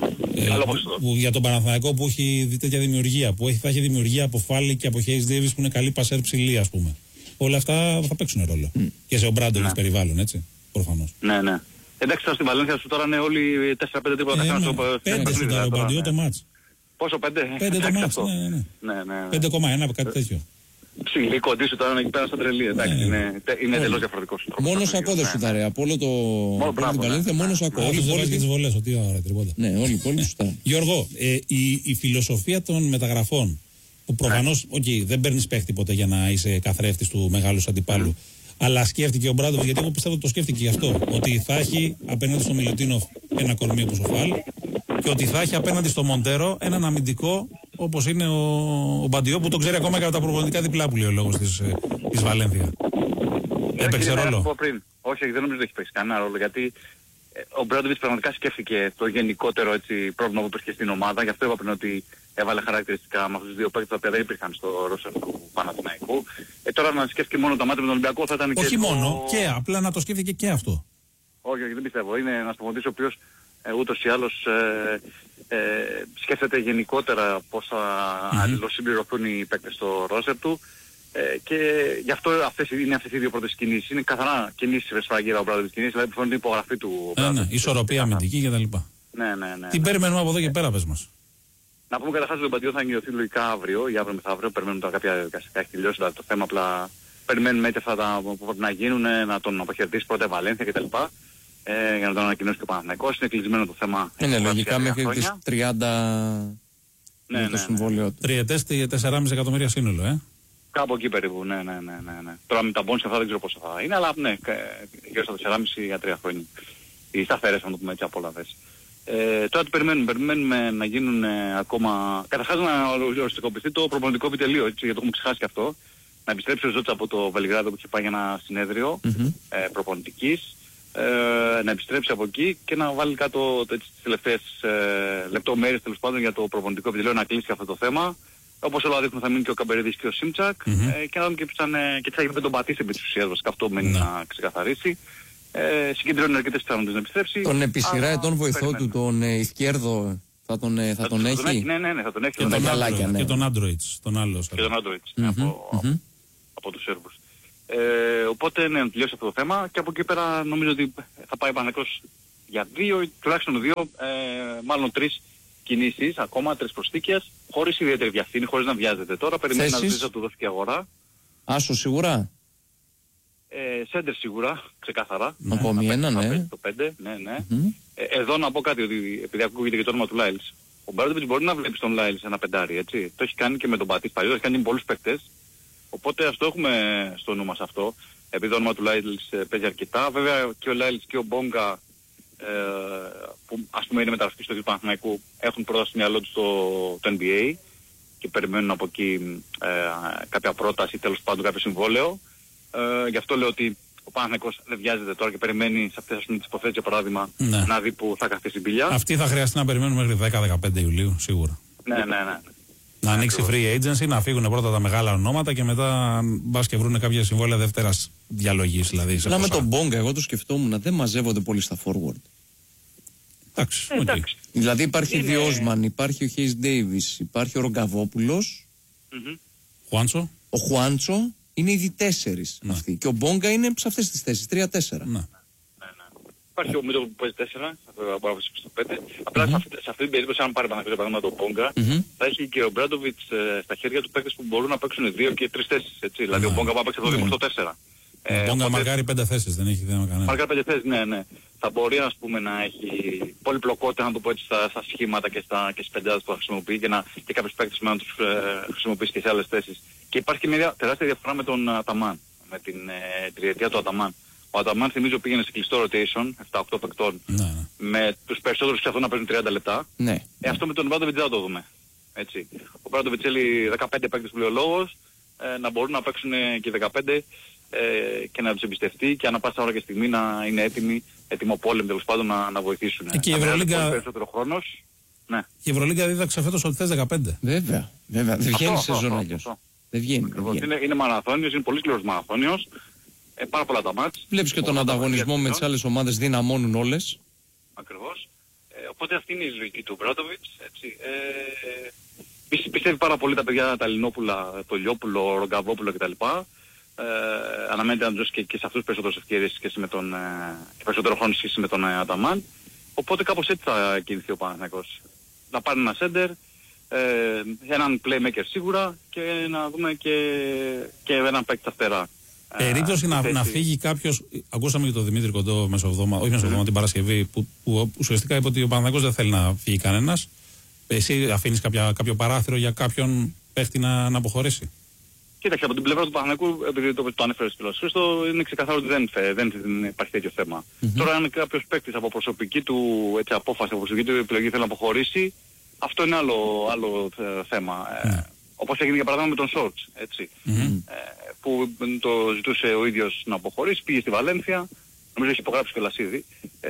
Για τον Παναθηναϊκό που έχει δει τέτοια δημιουργία, που θα έχει δημιουργία από Φάλι και από Χέις Ντέιβις που είναι καλή πασέρ ψηλή, ας πούμε. Όλα αυτά θα παίξουν ρόλο. Και σε ο Μπράντοβιτς περιβάλλον, έτσι. Προφανώς. Ναι. Εντάξει, τώρα στην Βαλένθια σου τώρα είναι όλοι 4-5 τίποτα καθένα στο 5 σου τώρα, ο Μπαντιό το μάτς. Πόσο, 5? 5 το μάτς, ναι. 5,1 κάτι τέτοιο. Ψηλή κοντή σου τώρα είναι εκεί πέρα στα τρελή, εντάξει, είναι εντελώς διαφορετικός. Μόνο Σακώ δεν σουτάρει, από όλο την Βαλένθια μόνο Σακώ. Όλοι βάζει και τις βολές, ότι ωραία τριπώντα. Ναι, όλοι οι υπόλοιποι σουτάρουν. Γιώργο, η φιλοσοφία των μεταγραφών, που προφανώς δεν παίρνεις παίχτη ποτέ για να είσαι καθρέφτης του μεγάλου αντιπάλου. Αλλά σκέφτηκε ο Μπράντοβιτς, γιατί εγώ πιστεύω ότι το σκέφτηκε γι' αυτό. Ότι θα έχει απέναντι στο Μιλουτίνοφ ένα κορμί όπως ο Φάλ και ότι θα έχει απέναντι στο Μοντέρο έναν αμυντικό όπως είναι ο Μπαντιό, που το ξέρει ακόμα και από τα προπονητικά διπλά που λέει ο λόγος της Βαλένθια. Έπαιξε ρόλο. Όχι, δεν νομίζω ότι έχει παίξει κανένα ρόλο, γιατί ο Μπράντοβιτς πραγματικά σκέφτηκε το γενικότερο πρόβλημα που υπήρχε στην ομάδα. Γι' αυτό είπα πριν ότι έβαλε χαρακτηριστικά με αυτούς τους δύο παίκτες τα οποία δεν υπήρχαν στο ρόστερ του Παναθηναϊκού. Τώρα να σκέφτηκε μόνο τα μάτια με τον Ολυμπιακό θα ήταν και... Όχι μόνο, και απλά να το σκέφτηκε και αυτό. Όχι, δεν πιστεύω. Είναι ένας προπονητής ο οποίος ούτως ή άλλως σκέφτεται γενικότερα πώς θα αλληλοσυμπληρωθούν οι παίκτες στο ρόστερ του. Και γι' αυτό είναι αυτές οι δύο πρώτες κινήσεις. Είναι καθαρά κινήσεις σφραγίδα ο Μπράντοβιτς κινήσεις, δηλαδή που φαίνεται η υπογραφή του. Ισορροπία αμυντική κτλ. Ναι. Τι περιμένουμε από εδώ και πέρα, πες μας. Να πούμε καταρχάς ότι ο Μπαντιό θα νιωθεί λογικά αύριο ή αύριο μεθαύριο. Περιμένουμε τώρα κάποια διαδικαστικά, έχει τελειώσει δηλαδή, το θέμα. Απλά περιμένουμε έτσι αυτά που πρέπει να γίνουν, να τον αποχαιρετήσει πρώτα η Βαλένθια κτλ. Για να τον ανακοινώσει και ο Παναθηναϊκός. Είναι κλεισμένο το θέμα. Είναι λογικά μέχρι τις 30 το συμβόλαιο του. Τριετές 4,5 εκατομμύρια σύνολο, Κάπου εκεί περίπου, ναι. Τώρα με τα μπόνους και αυτά δεν ξέρω πόσο θα είναι, αλλά ναι, γύρω στα 4,5 για 3 χρόνια. Οι σταθερές, να το πούμε έτσι, απόλαβες. Τώρα τι περιμένουμε να γίνουν ακόμα... Καταρχάς να οριστικοποιηθεί το προπονητικό επιτελείο, έτσι, γιατί το έχουμε ξεχάσει και αυτό. Να επιστρέψει ο Ζώτσα από το Βελιγράδο που είχε πάει για ένα συνέδριο προπονητικής. Να επιστρέψει από εκεί και να βάλει κάτω τις τελευταίες λεπτομέρειες τέλος πάντων για το προπονητικό επιτελείο, να κλείσει αυτό το θέμα. Όπως όλα δείχνουν θα μείνει και ο Καμπερίδης και ο Σίμτσακ και να δούμε και τι θα γίνει με τον Πατής επί της ουσίας, βασικά αυτό μένει να ξεκαθαρίσει. συγκεντρώνει αρκετές πιθανότητες να επιστρέψει. Τον επί σειρά ετών βοηθό του, τον Ισκέρδο, θα τον έχει. Ναι, θα τον έχει. Και τον Android, τον άλλο. Και τον Android, από τους Σέρβους. Οπότε ναι, τελειώσει αυτό το θέμα και από εκεί πέρα νομίζω ότι θα πάει Παναθηναϊκός για τουλάχιστον δύο, μάλλον 3 κινήσεις, ακόμα 3 προσθήκες, χωρίς ιδιαίτερη διαφθήνη, χωρίς να βιάζεται τώρα. Περιμένει να δεις να του δώσει και αγορά. Άσο σίγουρα. Σέντερ σίγουρα, ξεκάθαρα. Ακόμη ένα, ναι. Το 5, ναι. Εδώ να πω κάτι, ότι επειδή ακούγεται και το όνομα του Λάιλς, ο Μπράντοβιτς μπορεί να βλέπει στον Λάιλς ένα πεντάρι, έτσι. Το έχει κάνει και με τον Πατής παλιό, το έχει κάνει με πολλούς παίκτες. Οπότε ας το έχουμε στο νου μας αυτό, επειδή το όνομα του Λάιλς παίζει αρκετά. Βέβαια και ο Λάιλς και ο Μπόγκα, που ας πούμε είναι μεταγραφικοί στο Παναθηναϊκού, έχουν πρώτα στο μυαλό τους το NBA και περιμένουν από εκεί κάποια πρόταση, τέλος πάντων κάποιο συμβόλαιο. Γι' αυτό λέω ότι ο Παναθηναϊκός δεν βιάζεται τώρα και περιμένει σε αυτές τις υποθέσεις, για παράδειγμα, να δει που θα καθίσει η πηλιά. Αυτή θα χρειαστεί να περιμένουμε μέχρι 10-15 Ιουλίου, σίγουρα. Ναι. Να ανοίξει free agency, να φύγουν πρώτα τα μεγάλα ονόματα και μετά μπας και βρουν κάποια συμβόλαια δεύτερας διαλογής. Δηλαδή, με τον Μπόγκα, εγώ το σκεφτόμουν, δεν μαζεύονται πολύ στα forward. Εντάξει. Δηλαδή υπάρχει Διόσμαν, υπάρχει ο Χέις Ντέιβις, υπάρχει ο Ρογκαβόπουλος. Χουάντσο. Ο Χουάντσο είναι ήδη 4 αυτοί. Και ο Μπόγκα είναι σε αυτές τις θέσεις, 3-4. Υπάρχει ο Μίτο που παίζει 4, από άφηση στο 5. Απλά σε αυτή την περίπτωση, αν πάρει παραδείγμα τον Μπόγκα, θα έχει και ο Μπράντοβιτς στα χέρια του παίκτες που μπορούν να παίξουν 2 και 3 θέσεις. Δηλαδή ο Μπόγκα va παίξει εδώ στο 4. Ο Μπόγκα μαρκάρει 5 θέσεις, δεν έχει θέμα κανένα. Μαρκάρει 5 θέσεις, ναι. Θα μπορεί ας πούμε να έχει πολυπλοκότητα, να το πω έτσι, στα σχήματα και στις πεντάδες που θα χρησιμοποιεί και κάποιους παίκτες να τους χρησιμοποιήσει και σε άλλες θέσεις. Και υπάρχει και μια τεράστια διαφορά με τον Αταμάν, με την τριετία του Αταμάν. Ο Αταμάν θυμίζω πήγαινε σε κλειστό rotation, 7-8 παικτών, με τους περισσότερους και αυτό να παίζουν 30 λεπτά. Αυτό με τον Μπράντοβιτς δεν θα το δούμε. Έτσι. Ο Μπράντοβιτς θέλει 15 παίκτες που λέει ο λόγος, να μπορούν να παίξουν και 15 και να τους εμπιστευτεί και ανά πάσα ώρα και στιγμή να είναι έτοιμο πόλεμο τέλος πάντων να βοηθήσουν. Και η Ευρωλίγκα... περισσότερο χρόνος. Ναι. Η Ευρωλίγκα δίδαξε φέτος ότι θες 15. Βέβαια. Δεν βγαίνει σε ζώνη αλλιώς. Δεν βγαίνει. Είναι μαραθώνιος, είναι πολύ σκληρός μαραθώνιος. Πάρα πολλά τα μάτς. Βλέπεις και τον ανταγωνισμό με τις άλλες ομάδες δυναμώνουν όλες. Ακριβώς. Οπότε αυτή είναι η λογική του Μπράντοβιτς. Πιστεύει πάρα πολύ τα παιδιά, τα Ελληνόπουλα, το Λιόπουλο, ο Ρογκαβόπουλο κτλ. Αναμένεται να δώσει και σε αυτούς περισσότερες ευκαιρίες και περισσότερο χρόνο σχέση με τον Αταμάν. Οπότε κάπως έτσι θα κινηθεί ο Παναθηναϊκός. Να πάρει ένα σέντερ, έναν playmaker σίγουρα και να δούμε και έναν παίκτη στα φτερά. Περίπτωση να φύγει κάποιος, ακούσαμε και τον Δημήτρη Κοντό μεσοβδόμα την Παρασκευή, που ουσιαστικά είπε ότι ο Παναθηναϊκός δεν θέλει να φύγει κανένας. Εσύ αφήνεις κάποιο παράθυρο για κάποιον παίκτη να αποχωρήσει? Κοίταξε, από την πλευρά του Παναθηναϊκού, επειδή το ανέφερες κιόλας Χρήστο, είναι ξεκαθαρό ότι δεν υπάρχει τέτοιο θέμα. Τώρα αν κάποιος παίκτης από προσωπική του απόφαση, από προσωπική του επιλογή θέλει να αποχωρήσει, αυτό είναι άλλο θέμα. Όπως έγινε για παράδειγμα με τον Σόρτς, έτσι. Που το ζητούσε ο ίδιος να αποχωρήσει, πήγε στη Βαλένθια, νομίζω έχει υπογράψει κιόλας ήδη.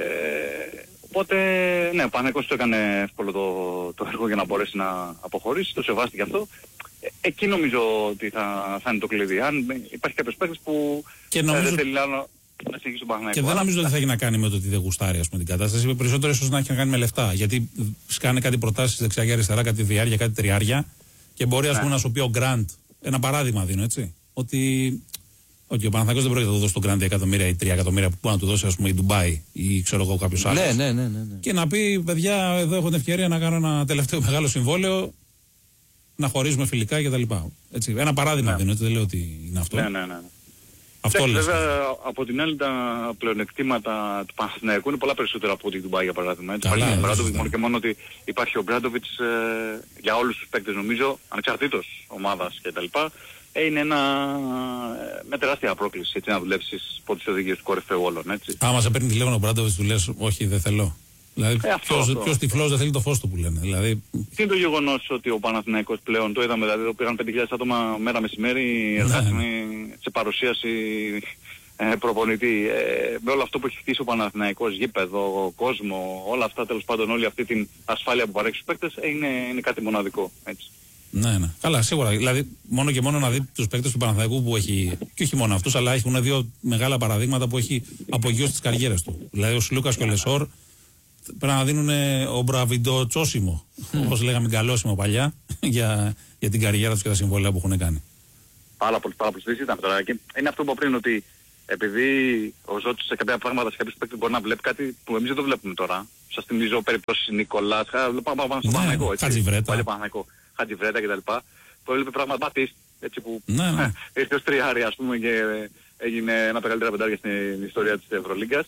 Οπότε, ναι, ο Παναθηναϊκός το έκανε εύκολο το έργο για να μπορέσει να αποχωρήσει, το σεβάστηκε αυτό. Εκεί νομίζω ότι θα είναι το κλειδί. Αν υπάρχει κάποιος παίκτης που δεν θέλει άλλο να συνεχίσει τον Παναθηναϊκό. Και δεν νομίζω ότι θα έχει να κάνει με το ότι δεν γουστάρει την κατάσταση. Περισσότερο ίσως να έχει να κάνει με λεφτά. Γιατί σκάνε κάτι προτάσεις δεξιά και αριστερά, κάτι διάρκεια, κάτι τριάρια. Και μπορεί ας πούμε να σου πει ο Γκραντ, ένα παράδειγμα δίνω έτσι, ότι ο Παναθηναϊκός δεν πρόκειται να του δώσει τον Γκραντ 2 εκατομμύρια ή 3 εκατομμύρια που μπορεί να του δώσει ας πούμε η Ντουμπάι ή ξέρω εγώ κάποιος άλλος. Ναι. Και να πει παιδιά, εδώ έχω την ευκαιρία να κάνω ένα τελευταίο μεγάλο συμβόλαιο, να χωρίζουμε φιλικά κτλ. Ένα παράδειγμα δίνω, έτσι, δεν λέω ότι είναι αυτό. Ναι. Αυτό λες. Βέβαια από την άλλη τα πλεονεκτήματα του Παναθηναϊκού είναι πολλά περισσότερα από την Ντουμπάι για παράδειγμα. Υπάρχει ο Μπράντοβιτς μόνο και μόνο ότι υπάρχει ο Μπράντοβιτς για όλους τους παίκτες νομίζω, ανεξαρτήτως ομάδας κτλ. Είναι μια τεράστια πρόκληση έτσι, να δουλέψεις από τις οδηγίες του κορυφαίου όλων. Έτσι. Άμα σε παίρνει τηλέφωνο ο Μπράντοβιτς του λες όχι δεν θέλω. Δηλαδή ποιος τυφλός δεν θέλει το φως του που λένε. Δηλαδή... Τι είναι το γεγονός ότι ο Παναθηναϊκός πλέον, το είδαμε δηλαδή, εδώ πήγαν 5.000 άτομα μέρα μεσημέρι εργάσιμοι σε παρουσίαση προπονητή. Με όλο αυτό που έχει χτίσει ο Παναθηναϊκός, γήπεδο, κόσμο, όλα αυτά τέλος πάντων, όλη αυτή την ασφάλεια που παρέχει στους παίκτες είναι κάτι μοναδικό. Έτσι. Ναι. Καλά, σίγουρα. Δηλαδή, μόνο και μόνο να δει τους παίκτες του Παναθηναϊκού που έχει. Και όχι μόνο αυτούς, αλλά έχουν δύο μεγάλα παραδείγματα που έχει απογειώσει τις καριέρες του. Δηλαδή, ο Σλούκας και ο Λεσόρ πρέπει να δίνουν ομπραβιντό τσόσιμο, όπως λέγαμε γκαλόσιμο παλιά, για την καριέρα τους και τα συμβόλαια που έχουν κάνει. Πάρα πολύ ήταν τώρα. Και είναι αυτό που είπα πριν, ότι επειδή ο Ζώτης σε κάποια πράγματα, σε κάποιους παίκτες μπορεί να βλέπει κάτι που εμείς δεν το βλέπουμε τώρα. Σας θυμίζω περιπτώσεις Νικολάς, πάμε στο Παναθηναϊκό, έτσι. Χατζιβρέτα κτλ. Που έβλεπε πράγματα Μπατίστ, έτσι που ήρθε ως τριάρι, ας πούμε, και έγινε ένα μεγαλύτερα πεντάρια στην ιστορία της Ευρωλίγκας.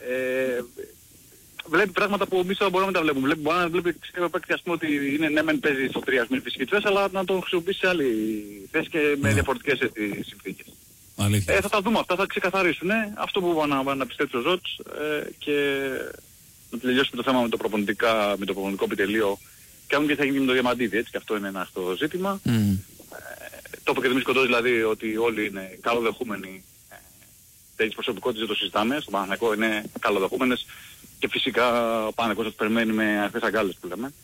Βλέπει πράγματα που εμείς μπορούμε να τα βλέπουμε. Μπορεί να βλέπει παίκτη, ας πούμε, ότι είναι, ναι μεν παίζει στο 3 μην φυσική θέση, αλλά να το χρησιμοποιήσει σε άλλη θέση και με διαφορετικές συνθήκες. Θα τα δούμε αυτά, θα ξεκαθαρίσουν. Αυτό που είπα να πιστέψει ο Ζώτς και να τελειώσουμε το θέμα με το προπονητικό επιτελείο. Και αν και θα γίνει με το Διαμαντίδη, έτσι, και αυτό είναι ένα αυτό ζήτημα. Το είπε και Δημήτρης Κοντός, δηλαδή, ότι όλοι είναι καλοδεχούμενοι. Τέτοιες προσωπικότητες δεν το συζητάμε. Στο Παναθηναϊκό είναι καλοδεχούμενες και φυσικά ο Παναθηναϊκός θα περιμένει με ανοιχτές αγκάλες που λέμε.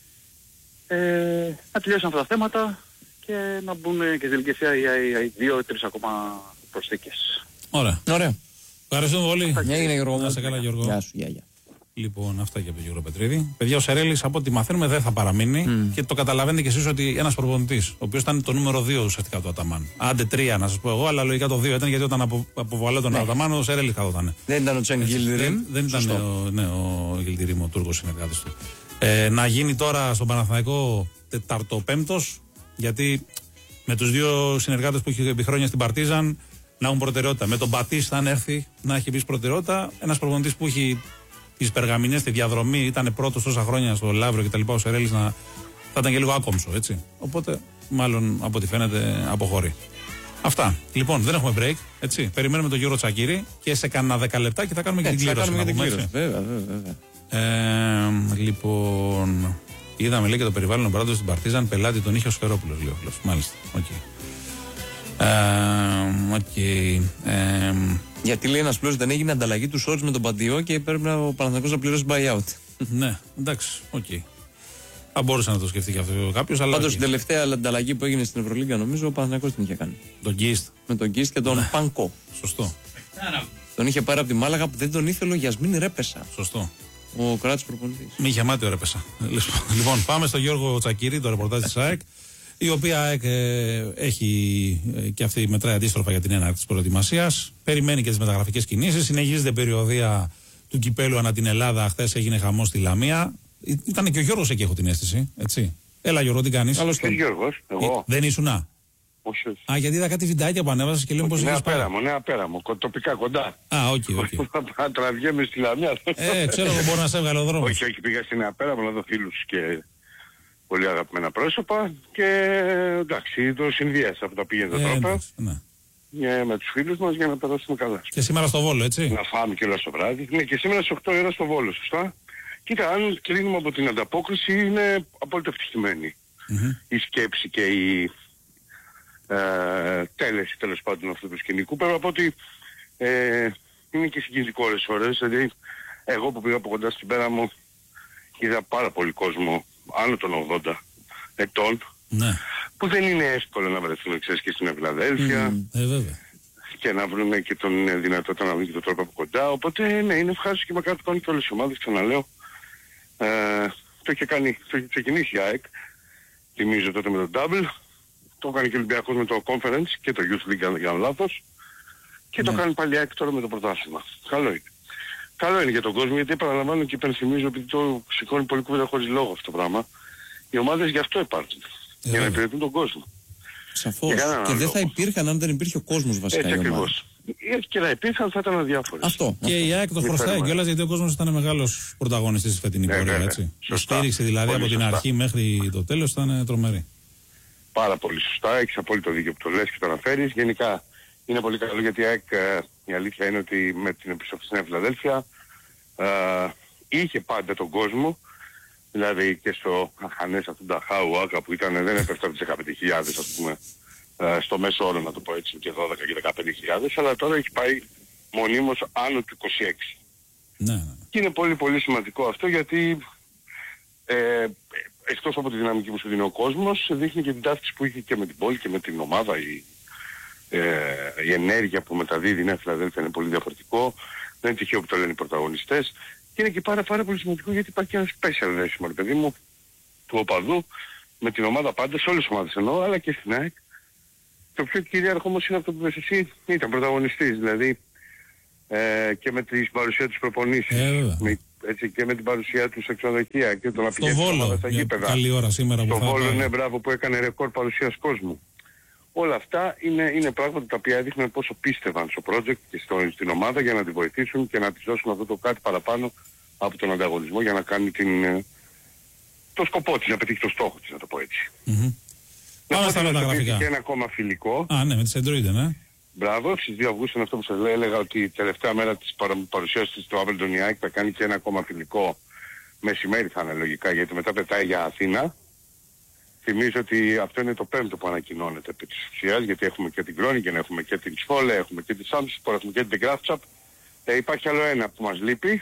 Να τελειώσουν αυτά τα θέματα και να μπουν και στη διελκυσία οι 2-3 ακόμα προσθήκες. Ωραία. Ευχαριστούμε πολύ. Έγινε, Γιώργο. Να σε καλά, Γιώργο. Γεια σου, γεια. Λοιπόν, αυτά και από τον Γιώργο Πετρίδη. Παιδιά, ο Σερέλης, από ό,τι μαθαίνουμε, δεν θα παραμείνει και το καταλαβαίνετε κι εσείς ότι ένας προπονητής, ο οποίος ήταν το νούμερο 2 ουσιαστικά του Αταμάν. Άντε 3 να σας πω εγώ, αλλά λογικά το 2 ήταν, γιατί όταν αποβαλέ τον Αταμάν, ο Σερέλης καθόταν. Δεν ήταν ο Τσέν Γιλτιρίμ. Δεν ήταν ο Γιλτιρίμ, ο Τούρκος συνεργάτης του. Να γίνει τώρα στον Παναθηναϊκό 4ο-5ος, γιατί με τους δύο συνεργάτες που έχει επί χρόνια στην Παρτίζαν να έχουν προτεραιότητα. Με τον Μπατίστ, αν έρθει, να έχει επίσης προτεραιότητα. Ένας προπονητής που έχει τις περγαμηνές στη διαδρομή, ήταν πρώτος τόσα χρόνια στο Λαύριο και τα λοιπά, ο Σερέλης θα ήταν και λίγο άκομψο, έτσι. Οπότε, μάλλον από ό,τι φαίνεται, αποχωρεί. Αυτά. Λοιπόν, δεν έχουμε break, έτσι. Περιμένουμε τον Γιώργο Τσακίρη και σε κανένα 10 λεπτάκι θα κάνουμε και την κλήρωση. Βέβαια. Λοιπόν, είδαμε, λέει, και το περιβάλλον ομπράντο στην Παρτίζαν, πελάτη τον είχε ο Σφερόπουλος, λέει ο φίλος. Μάλιστα. Γιατί, λέει, ένας πλήρως δεν έγινε ανταλλαγή του Σόρτς με τον Παντιό και πρέπει ο Παναθηναϊκός να πληρώσει buyout. Ναι, εντάξει, θα μπορούσε να το σκεφτεί και αυτό κάποιος. Πάντως την τελευταία ανταλλαγή που έγινε στην Ευρωλίγκα, νομίζω ο Παναθηναϊκός την είχε κάνει. Τον Γκίστ. Με τον Γκίστ και τον Πανκό. Σωστό. Τον είχε πάρει από τη Μάλαγα που δεν τον ήθελε ο Γιασμίν Ρέπεσα. Σωστό. Ο Κράτης προπονητής. Μη είχε μάτι ο Ρέπεσα. Λοιπόν, πάμε στο Γιώργο Τσακίρη, το ρεπορτάζ της ΑΕΚ. Η οποία έχει και αυτή μετράει αντίστροφα για την έναρξη της προετοιμασίας. Περιμένει και τις μεταγραφικές κινήσεις. Συνεχίζεται περιοδία του κυπέλου ανά την Ελλάδα. Χθες έγινε χαμός στη Λαμία. Ήταν και ο Γιώργος εκεί, έχω την αίσθηση. Έτσι. Έλα, Γιώργο, τι κάνεις? Καλώς τον Γιώργος, εγώ. Δεν ήσουνα? Όχι. Α, γιατί είδα κάτι βιντεάκια που ανέβασες και λέω πως είχες πάει. Νέα Πέραμο, τοπικά κοντά. Α, οκ. Θα τραβιέμαι στη Λαμία. Ξέρω εγώ, μπορεί να σε έβγαλε ο δρόμος. Όχι, πήγα στη Νέα Πέραμο να δω φίλους και πολύ αγαπημένα πρόσωπα και εντάξει, το συνδυάσα από τα πήγαινε τα τρόπα με τους φίλους μας για να περάσουμε καλά. Και σήμερα στο Βόλο, έτσι? Να φάμε και όλα στο βράδυ. Ναι, και σήμερα στις 8 ώρα στο Βόλο, σωστά. Κοίτα, αν κρίνουμε από την ανταπόκριση, είναι απόλυτα ευτυχισμένη η σκέψη και η τέλεση, τέλος πάντων, αυτού του σκηνικού. Πέρα από ότι είναι και συγκινητικό όλες τις ώρες. Δηλαδή, εγώ που πήγα από κοντά στην Πέραμο είδα πάρα πολύ κόσμο άνω των 80 ετών, που δεν είναι εύκολο να βρεθούν, ξέρεις, και στην Φιλαδέλφια και να βρουν και τον δυνατότητα να βρουν και τον τρόπο από κοντά. Οπότε ναι, είναι ευχάριστο και μακάρι το κάνουν και όλες οι ομάδες, ξαναλέω. Το είχε ξεκινήσει η ΑΕΚ, θυμίζω τότε με το Double, το έκανε και ο Ολυμπιακός με το Conference και το Youth League, για λάθος, και το κάνει πάλι η ΑΕΚ τώρα με το πρωτάθλημα. Καλό είναι. Καλό είναι για τον κόσμο, γιατί επαναλαμβάνω και υπενθυμίζω, επειδή το σηκώνει πολύ κουβέντα χωρίς λόγο αυτό το πράγμα. Οι ομάδες γι' αυτό υπάρχουν. Για να υπηρετούν τον κόσμο. Σαφώς. Και δεν θα υπήρχαν αν δεν υπήρχε ο κόσμος, βασικά. Έτσι ακριβώς. Και να υπήρχαν θα ήταν αδιάφορες. Αυτό. Και η ΑΕΚ το χρωστάει κιόλας, γιατί ο κόσμος ήταν μεγάλος πρωταγωνιστής στη φετινή πορεία, έτσι. Η στήριξη δηλαδή από την αρχή μέχρι το τέλος ήταν τρομερή. Πάρα πολύ σωστά. Έχεις απόλυτο δίκιο που το λες και το αναφέρεις. Γενικά είναι πολύ καλό, γιατί η ΑΕΚ, η αλήθεια είναι ότι με την επιστροφή στην Φιλαδέλφια είχε πάντα τον κόσμο. Δηλαδή και στο Αχανές αυτόν τα Χάουάκα που ήταν, δεν έπεφτε από τις 15.000, ας πούμε, στο μέσο όρο, να το πω έτσι, και 12 και 15.000, αλλά τώρα έχει πάει μονίμως άνω του 26. Ναι. Και είναι πολύ πολύ σημαντικό αυτό, γιατί εκτός από τη δυναμική που σου δίνει ο κόσμος, δείχνει και την ταύτιση που είχε και με την πόλη και με την ομάδα. Η ενέργεια που μεταδίδει η Νέα Φιλαδέλφια είναι πολύ διαφορετικό. Δεν είναι τυχαίο που το λένε οι πρωταγωνιστές. Και είναι και πάρα πολύ σημαντικό γιατί υπάρχει και ένα special δέσιμο, ρε παιδί μου, του οπαδού με την ομάδα πάντα, σε όλες τις ομάδες εννοώ, αλλά και στην ΑΕΚ. Το πιο κυρίαρχο όμως είναι αυτό που είπες εσύ, ήταν πρωταγωνιστής, δηλαδή και με την παρουσία τους προπονήσεις, έτσι, και με την παρουσία τους σε ξενοδοχεία και το να πηγαίνει στα γήπεδα. Καλή ώρα σήμερα που στο Βόλο, ναι, μπράβο, που έκανε ρεκόρ παρουσίας κόσμου. Όλα αυτά είναι πράγματα τα οποία δείχνουν πόσο πίστευαν στο project και στην ομάδα για να τη βοηθήσουν και να της δώσουν αυτό το κάτι παραπάνω από τον ανταγωνισμό για να κάνει το σκοπό της, να πετύχει το στόχο της, να το πω έτσι. Πάμε στα άλλα γραφικά. Και ένα ακόμα φιλικό. Ναι, με τις Android, ναι. Μπράβο, στις 2 Αυγούστου είναι αυτό που σας έλεγα, ότι η τελευταία μέρα της παρουσίασης της στο Άβελντον η ΑΕΚ θα κάνει και ένα ακόμα φιλικό. Μεσημέρι θα είναι λογικά, γιατί μετά πετάει για Αθήνα. Θυμίζω ότι αυτό είναι το 5ο που ανακοινώνεται επί της ουσίας, γιατί έχουμε και την Κρόνικεν, έχουμε και την Σφόλε, έχουμε και τη Σάμψη, έχουμε και την Γκράφτσαπ. Υπάρχει άλλο ένα που μας λείπει.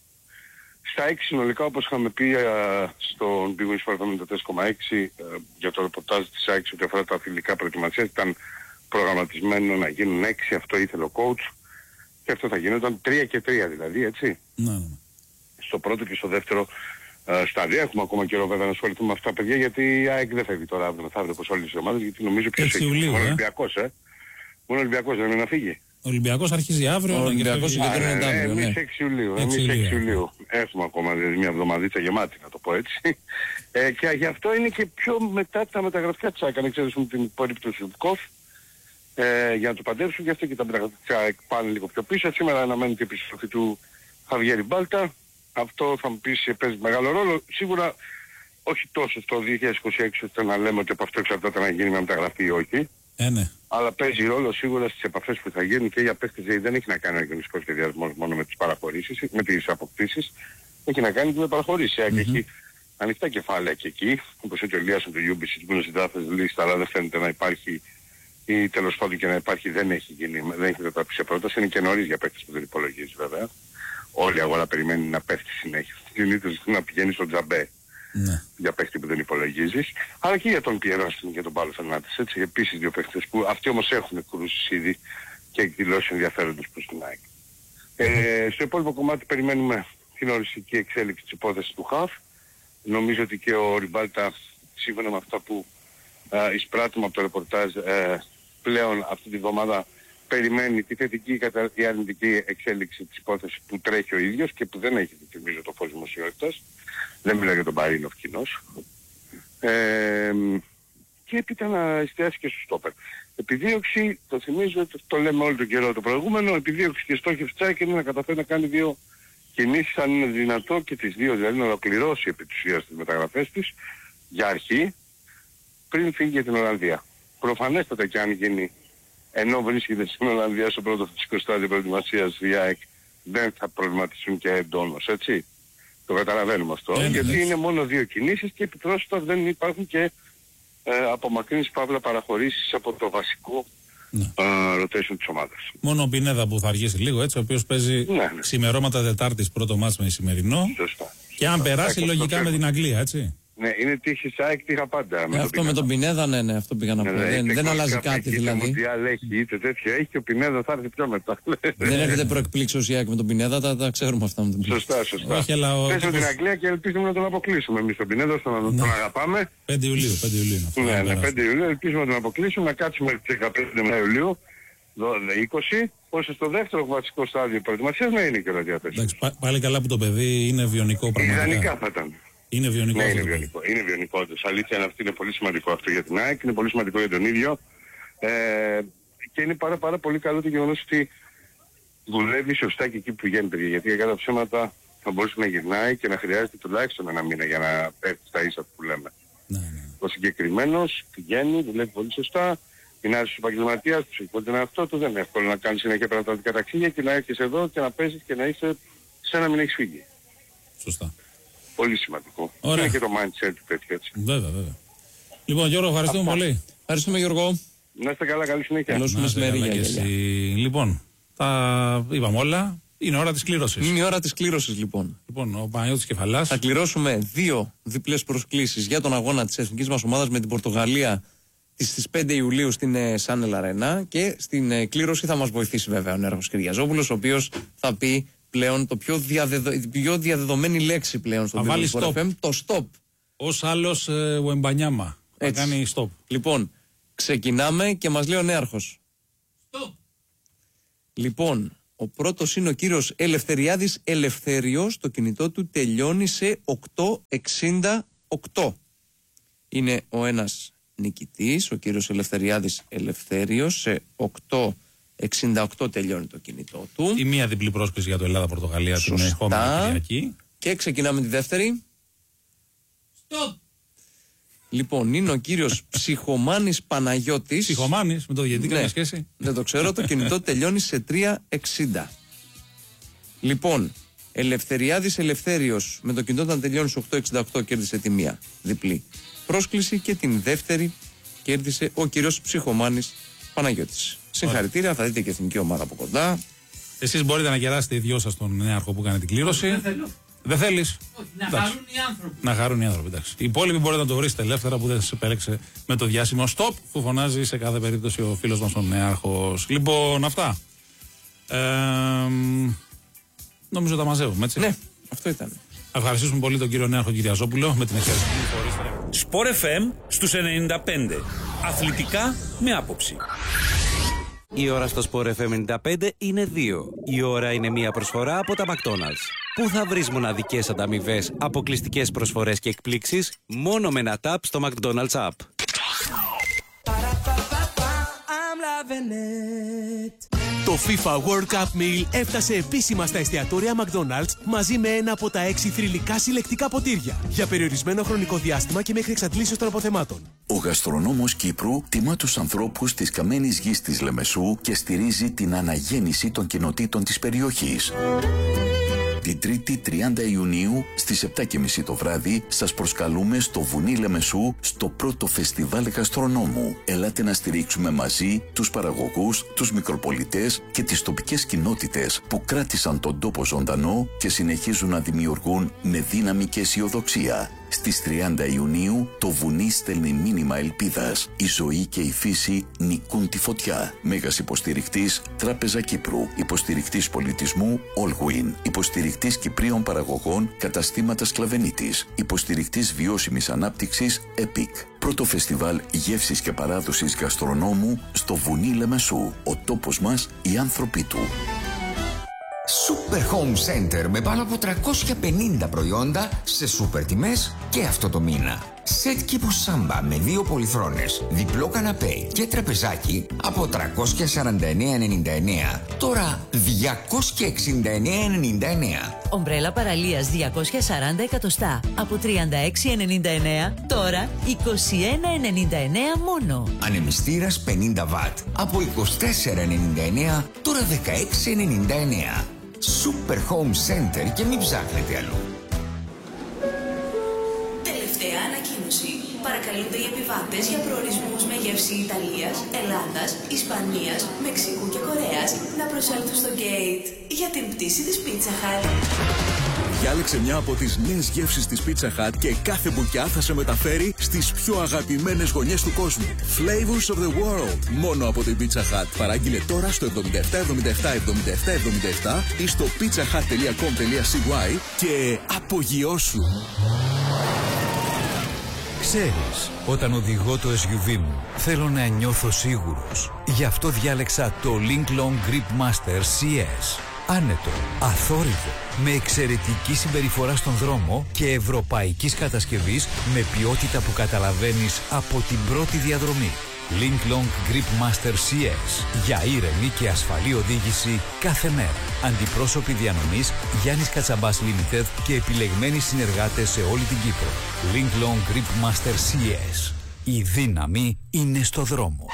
Στα 6 συνολικά, όπως είχαμε πει στον Big Wings 74,6 για το ρεπορτάζ της ΑΕΚ ότι αφορά τα φιλικά προετοιμασίας, ήταν προγραμματισμένο να γίνουν 6, αυτό ήθελε ο coach, και αυτό θα γινόταν 3 και 3 δηλαδή, έτσι. Ναι. Στο πρώτο και στο δεύτερο στάδιο. Έχουμε ακόμα καιρό βέβαια να ασχοληθούμε με αυτά, παιδιά, γιατί η ΑΕΚ δεν φεύγει τώρα αύριο μεθαύριο όπως όλες οι ομάδες, γιατί νομίζω ποιος έχει. Μόνο Ολυμπιακός, Μόνο Ολυμπιακός δεν είναι να φύγει. Ο Ολυμπιακός αρχίζει αύριο. Ο Ολυμπιακός συγκεντρώνεται αύριο. Εμείς 6 Ιουλίου. Εμείς 6 Ιουλίου. Έχουμε ακόμα μια εβδομαδίτσα γεμάτη, να το πω έτσι. Και γι' αυτό είναι και πιο μετά τα μεταγραφικά της ΑΕΚ. Αν εξαιρέσουμε την περίπτωση του Κοφ, για να το παντρέψουν, γι' αυτό και τα μεταγραφικά πάνε λίγο πιο πίσω. Σήμερα αναμένει και η επιστροφή του Χαβιέρι Μπάλτα. Αυτό θα μου πεις παίζει μεγάλο ρόλο. Σίγουρα όχι τόσο στο 2026 ώστε να λέμε ότι από αυτό εξαρτάται να γίνει μια μεταγραφή ή όχι. Ναι. Αλλά παίζει ρόλο σίγουρα στις επαφές που θα γίνουν και για παίχτες, γιατί δεν έχει να κάνει ο γενικός σχεδιασμός μόνο με τις παραχωρήσεις, με τις αποκτήσεις. Έχει να κάνει και με παραχωρήσεις. Έχει ανοιχτά κεφάλαια και εκεί, όπως έτσι ο Λίασον του Ιούμπισιτ που είναι στην τράπεζα λίστα, αλλά δεν φαίνεται να υπάρχει, ή τέλος πάντων και να υπάρχει δεν έχει καταπίσει σε πρόταση. Είναι και νωρίς για παίχτες που δεν υπολογίζει βέβαια. Όλη η αγορά περιμένει να πέφτει συνέχεια. Συνήθως να πηγαίνει στο τζαμπέ. Ναι. Για παίχτη που δεν υπολογίζεις, αλλά και για τον Πιερόστιν και τον Πάλο Φερνάντες. Έτσι, επίσης δύο παίχτες που αυτοί όμως έχουν κρούσεις ήδη και εκδηλώσει ενδιαφέροντος προς την ΑΕΚ. Στο υπόλοιπο κομμάτι περιμένουμε την οριστική εξέλιξη της υπόθεσης του ΧΑΦ. Νομίζω ότι και ο Ριμπάλτα, σύμφωνα με αυτά που εισπράττουμε από το ρεπορτάζ, πλέον αυτή τη βδομάδα περιμένει τη θετική ή αρνητική εξέλιξη της υπόθεσης που τρέχει ο ίδιος και που δεν έχει, θυμίζω, το φως δημοσιότητας. Δεν μιλάω για τον Παρίνοφ κοινός. Και έπειτα να εστιάσει και στο στόπερ. Επιδίωξη, το θυμίζω, το λέμε όλο τον καιρό το προηγούμενο, επιδίωξη και στόχευση Τσάκη είναι να καταφέρει να κάνει 2 κινήσεις αν είναι δυνατό και τις 2, δηλαδή να ολοκληρώσει επί της ουσίας τις μεταγραφές της για αρχή πριν φύγει για την Ολλανδία. Προφανέστατα και αν γίνει ενώ βρίσκεται στην Ολλανδία στο πρώτο φυσικό στάδιο προετοιμασίας η ΑΕΚ δεν θα προβληματιστούν και εντόνως, έτσι. Το καταλαβαίνουμε αυτό, γιατί είναι μόνο 2 κινήσεις και επιπρόσθετα δεν υπάρχουν και απομακρύνσεις παύλα παραχωρήσεις από το βασικό rotation της ομάδας. Μόνο ο Πινέδα που θα αργήσει λίγο, έτσι, ο οποίος παίζει ξημερώματα Τετάρτης πρώτο μάτς με Ισημερινό. Σωστά. Και αν περάσει λογικά με την Αγγλία, έτσι. Ναι, είναι τύχη ΣΑΕΚ, τύχα πάντα. Αυτό με τον Πινέδα, ναι, αυτό πήγα να πω. Δεν αλλάζει κάτι δηλαδή. Έχει είτε τέτοιο έχει και ο Πινέδα θα έρθει πιο μετά. Δεν έρχεται προεκπλήξεως η ΑΕΚ με τον Πινέδα, τα ξέρουμε αυτά με τον Πινέδα. Σωστά. Πέσω την Αγγλία και ελπίζουμε να τον αποκλείσουμε εμείς τον Πινέδα, τον αγαπάμε. 5 Ιουλίου. Ναι, 5 Ιουλίου ελπίζουμε να τον αποκλείσουμε, να κάτσουμε τις 15 Ιουλίου, 20, ώστε στο δεύτερο βασικό στάδιο προετοιμασίας να είναι και όλα διαθέσιμες. Πάλι καλά που το παιδί είναι βιονικό πραγματικά. Ιδανικά θα ήταν. Είναι βιονικό. Ναι, είναι βιονικό. Αλήθεια είναι αυτή, είναι πολύ σημαντικό αυτό για την ΑΕΚ, είναι πολύ σημαντικό για τον ίδιο. Και είναι πάρα πολύ καλό το γεγονός ότι δουλεύει σωστά και εκεί που πηγαίνει, παιδιά. Γιατί για κάποια ψέματα θα μπορούσε να γυρνάει και να χρειάζεται τουλάχιστον 1 μήνα για να πέφτει στα ίσα που λέμε. Ο συγκεκριμένος πηγαίνει, δουλεύει πολύ σωστά. Είναι ένας επαγγελματίας, του έχει τον εαυτό του, δεν είναι εύκολο να κάνει συνέχεια πραγματικά ταξίδια και να έρχεσαι εδώ και να παίζεις και να είσαι σαν να μην έχεις φύγει. Σωστά. Πολύ σημαντικό. Ωραία. Είναι και το mindset του τέτοιο έτσι. Βέβαια. Λοιπόν, Γιώργο, ευχαριστούμε πολύ. Ευχαριστούμε, Γιώργο. Να είστε καλά, καλή συνέχεια. Καλώς μεσημέρι. Λοιπόν, τα είπαμε όλα. Είναι ώρα της κλήρωσης. Είναι η ώρα της κλήρωσης, λοιπόν. Λοιπόν, ο Παναγιώτης Κεφαλάς. Θα κληρώσουμε 2 διπλές προσκλήσεις για τον αγώνα της εθνικής μας ομάδας με την Πορτογαλία στις 5 Ιουλίου στην Σάνελ Αρένα. Και στην κλήρωση θα μας βοηθήσει βέβαια ο Νέαρχος Κυριαζόπουλος, ο οποίος θα πει πλέον το πιο διαδεδομένη λέξη πλέον στον τίτλο του FM, το stop. Ως άλλος ο Εμπανιάμα. Θα κάνει stop. Λοιπόν, ξεκινάμε και μας λέει ο Νέαρχος. Stop. Λοιπόν, ο πρώτος είναι ο κύριος Ελευθεριάδης Ελευθέριος. Το κινητό του τελειώνει σε 868. Είναι ο ένας νικητής, ο κύριος Ελευθεριάδης Ελευθέριος. Σε 868 τελειώνει το κινητό του. Η μία διπλή πρόσκληση για το Ελλάδα-Πορτογαλία την ερχόμενη Κυριακή. Και ξεκινάμε τη δεύτερη. Stop. Λοιπόν, είναι ο κύριος Ψυχομάνης Παναγιώτης. Ψυχομάνης, με το διαιτητή καμία σχέση. Δεν το ξέρω, το κινητό τελειώνει σε 360. Λοιπόν, Ελευθεριάδης Ελευθέριος με το κινητό όταν τελειώνει σε 868 κέρδισε τη μία διπλή πρόσκληση και την δεύτερη κέρδισε ο κύριος Ψυχομάνης Παναγιώτης. Συγχαρητήρια, θα δείτε και εθνική ομάδα από κοντά. Εσείς μπορείτε να κεράσετε οι δυο σας τον Νέαρχο που κάνει την κλήρωση. Δεν θέλω. Δεν θέλεις. Όχι, να χαρούν οι άνθρωποι. Να χαρούν οι άνθρωποι, εντάξει. Οι υπόλοιποι μπορείτε να το βρείτε ελεύθερα που δεν σε επέλεξε με το διάσημο stop που φωνάζει σε κάθε περίπτωση ο φίλος μας ο Νέαρχος. Λοιπόν, αυτά. Νομίζω τα μαζεύουμε, έτσι. Ναι, αυτό ήταν. Ευχαριστήσουμε πολύ τον κύριο Νέαρχο Κυριαζόπουλο με την εξαίρεση. Σπορ FM στους 95. Αθλητικά με άποψη. Η ώρα στο Sport FM 95 είναι 2. Η ώρα είναι μια προσφορά από τα McDonald's. Πού θα βρεις μοναδικές ανταμοιβές, αποκλειστικές προσφορές και εκπλήξεις μόνο με ένα tap στο McDonald's app. Το FIFA World Cup Meal έφτασε επίσημα στα εστιατόρια McDonald's μαζί με ένα από τα 6 θρυλικά συλλεκτικά ποτήρια για περιορισμένο χρονικό διάστημα και μέχρι εξαντλήσεως των αποθεμάτων. Ο γαστρονόμος Κύπρου τιμά τους ανθρώπους της καμένης γης της Λεμεσού και στηρίζει την αναγέννηση των κοινοτήτων της περιοχής. Την 3η 30 Ιουνίου στις 7:30 το βράδυ σας προσκαλούμε στο Βουνί Λεμεσού στο πρώτο φεστιβάλ γαστρονόμου. Ελάτε να στηρίξουμε μαζί τους παραγωγούς, τους μικροπολιτές και τις τοπικές κοινότητες που κράτησαν τον τόπο ζωντανό και συνεχίζουν να δημιουργούν με δύναμη και αισιοδοξία. Στις 30 Ιουνίου το βουνί στέλνει μήνυμα ελπίδας. Η ζωή και η φύση νικούν τη φωτιά. Μέγας υποστηρικτής Τράπεζα Κύπρου. Υποστηρικτής πολιτισμού Allwin. Υποστηρικτής Κυπρίων παραγωγών Καταστήματα Σκλαβενίτης. Υποστηρικτής βιώσιμης ανάπτυξης EPIC. Πρώτο φεστιβάλ γεύσης και παράδοσης γαστρονόμου στο Βουνί Λεμεσού. Ο τόπος μας, οι άνθρωποι του. Super Home Center με πάνω από 350 προϊόντα σε σούπερ τιμές και αυτό το μήνα. Σετ κήπου σάμπα με 2 πολυθρόνες, διπλό καναπέ και τραπεζάκι από 349,99. Τώρα 269,99. Ομπρέλα παραλίας 240 εκατοστά από 36,99. Τώρα 21,99 μόνο. Ανεμιστήρας 50 βατ από 24,99. Τώρα 16,99. Super Home Center και μην ψάχνετε αλλού. Τελευταία ανακοίνωση. Παρακαλούνται οι επιβάτες για προορισμούς με γεύση Ιταλίας, Ελλάδας, Ισπανίας, Μεξικού και Κορέας να προσέλθουν στο gate για την πτήση της Pizza Hut. Διάλεξε μια από τις νέες γεύσεις της Pizza Hut και κάθε μπουκιά θα σε μεταφέρει στις πιο αγαπημένες γωνιές του κόσμου. Flavors of the world. Μόνο από την Pizza Hut. Παράγγειλε τώρα στο 77777777 ή στο pizzahut.com.cy και απογειώσου. Ξέρεις, όταν οδηγώ το SUV μου, θέλω να νιώθω σίγουρος. Γι' αυτό διάλεξα το Link Long Grip Master CS. Άνετο, αθόρυβο, με εξαιρετική συμπεριφορά στον δρόμο και ευρωπαϊκής κατασκευής με ποιότητα που καταλαβαίνεις από την πρώτη διαδρομή. Link Long Grip Master CS. Για ήρεμη και ασφαλή οδήγηση κάθε μέρα. Αντιπρόσωποι διανομής Γιάννης Κατσαμπάς Limited και επιλεγμένοι συνεργάτες σε όλη την Κύπρο. Link Long Grip Master CS. Η δύναμη είναι στο δρόμο.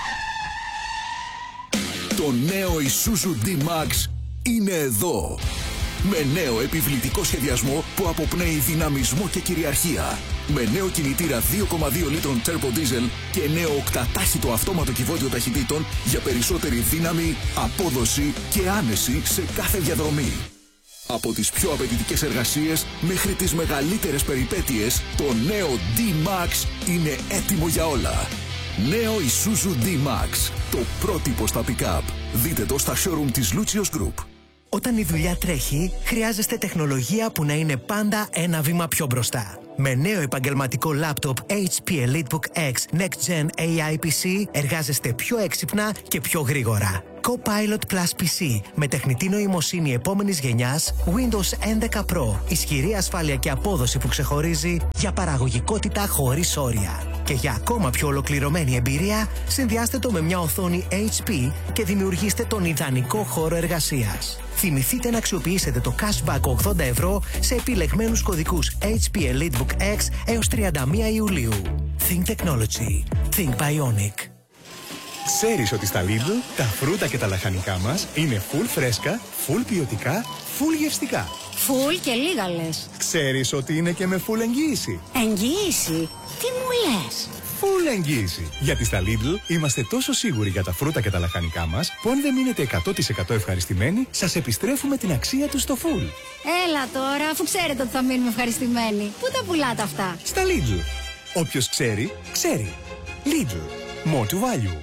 Το νέο Isuzu D-Max είναι εδώ. Με νέο επιβλητικό σχεδιασμό που αποπνέει δυναμισμό και κυριαρχία. Με νέο κινητήρα 2,2 λίτρων turbo diesel και νέο οκτατάχυτο αυτόματο κυβότιο ταχυτήτων για περισσότερη δύναμη, απόδοση και άνεση σε κάθε διαδρομή. Από τις πιο απαιτητικές εργασίες μέχρι τις μεγαλύτερες περιπέτειες, το νέο D-Max είναι έτοιμο για όλα. Νέο Isuzu D-Max, το πρότυπο στα pick-up. Δείτε το στα showroom της Lucius Group. Όταν η δουλειά τρέχει, χρειάζεστε τεχνολογία που να είναι πάντα ένα βήμα πιο μπροστά. Με νέο επαγγελματικό λάπτοπ HP EliteBook X Next Gen AI PC εργάζεστε πιο έξυπνα και πιο γρήγορα. Copilot Plus PC με τεχνητή νοημοσύνη επόμενης γενιάς, Windows 11 Pro, ισχυρή ασφάλεια και απόδοση που ξεχωρίζει για παραγωγικότητα χωρίς όρια. Και για ακόμα πιο ολοκληρωμένη εμπειρία, συνδυάστε το με μια οθόνη HP και δημιουργήστε τον ιδανικό χώρο εργασίας. Θυμηθείτε να αξιοποιήσετε το cashback 80 ευρώ σε επιλεγμένους κωδικούς HP EliteBook X έως 31 Ιουλίου. Think Technology. Think Bionic. Ξέρεις ότι στα Lidl τα φρούτα και τα λαχανικά μας είναι full φρέσκα, full ποιοτικά, full γευστικά. Full και λίγα λες. Ξέρεις ότι είναι και με full εγγύηση. Εγγύηση? Τι μου λες? Full εγγύηση. Γιατί στα Lidl είμαστε τόσο σίγουροι για τα φρούτα και τα λαχανικά μας που αν δεν μείνετε 100% ευχαριστημένοι, σας επιστρέφουμε την αξία τους στο full. Έλα τώρα, αφού ξέρετε ότι θα μείνουμε ευχαριστημένοι. Πού τα πουλάτε αυτά? Στα Lidl. Όποιος ξέρει, ξέρει. Lidl. More to value.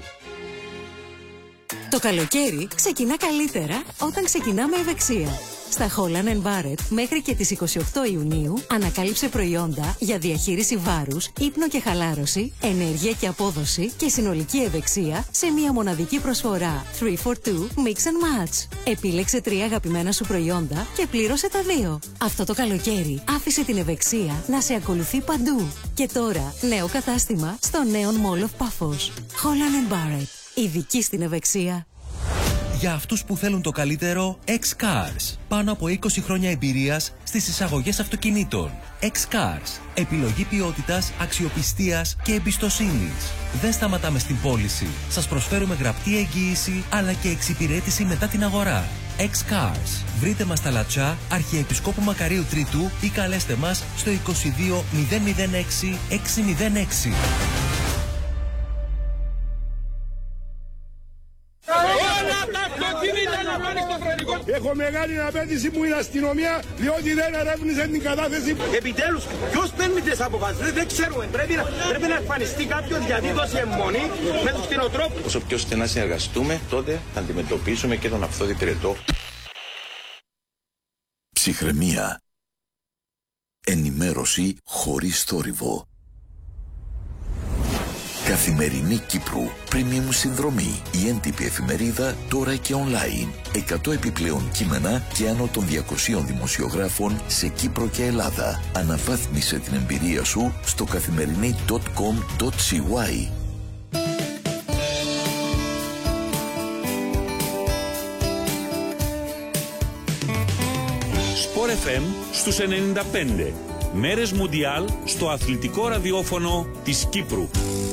Το καλοκαίρι ξεκινά καλύτερα όταν ξεκινάμε ευεξία. Στα Holland & Barrett μέχρι και τις 28 Ιουνίου ανακάλυψε προϊόντα για διαχείριση βάρους, ύπνο και χαλάρωση, ενέργεια και απόδοση και συνολική ευεξία σε μια μοναδική προσφορά 3for2 Mix and Match. Επίλεξε 3 αγαπημένα σου προϊόντα και πλήρωσε τα 2. Αυτό το καλοκαίρι άφησε την ευεξία να σε ακολουθεί παντού. Και τώρα νέο κατάστημα στο Neon Mall of Paphos. Holland & Barrett. Ειδική στην ευεξία. Για αυτούς που θέλουν το καλύτερο, X-Cars. Πάνω από 20 χρόνια εμπειρίας στις εισαγωγές αυτοκινήτων. X-Cars. Επιλογή ποιότητας, αξιοπιστίας και εμπιστοσύνης. Δεν σταματάμε στην πώληση. Σας προσφέρουμε γραπτή εγγύηση αλλά και εξυπηρέτηση μετά την αγορά. X-Cars. Βρείτε μας στα Λατσά, Αρχιεπισκόπου Μακαρίου Τρίτου ή καλέστε μας στο 22 006 606. Έχω μεγάλη απέτηση που είναι αστυνομία, διότι δεν ερεύνησε την κατάθεση. Επιτέλους, ποιος παίρνει τις αποφάσεις, δεν ξέρουμε. Πρέπει να εμφανιστεί κάποιος γιατί δώσει αιμονή με τους κτηνοτρόφους. Όσο πιο στενά συνεργαστούμε, τότε θα αντιμετωπίσουμε και τον αυθόδη πυρετό. Ψυχραιμία. Ενημέρωση χωρίς θόρυβο. Καθημερινή Κύπρου. Premium συνδρομή. Η έντυπη εφημερίδα τώρα και online. 100 επιπλέον κείμενα και άνω των 200 δημοσιογράφων σε Κύπρο και Ελλάδα. Αναβάθμισε την εμπειρία σου στο καθημερινή.com.cy. Sport FM στους 95. Μέρες Μουντιάλ στο αθλητικό ραδιόφωνο της Κύπρου.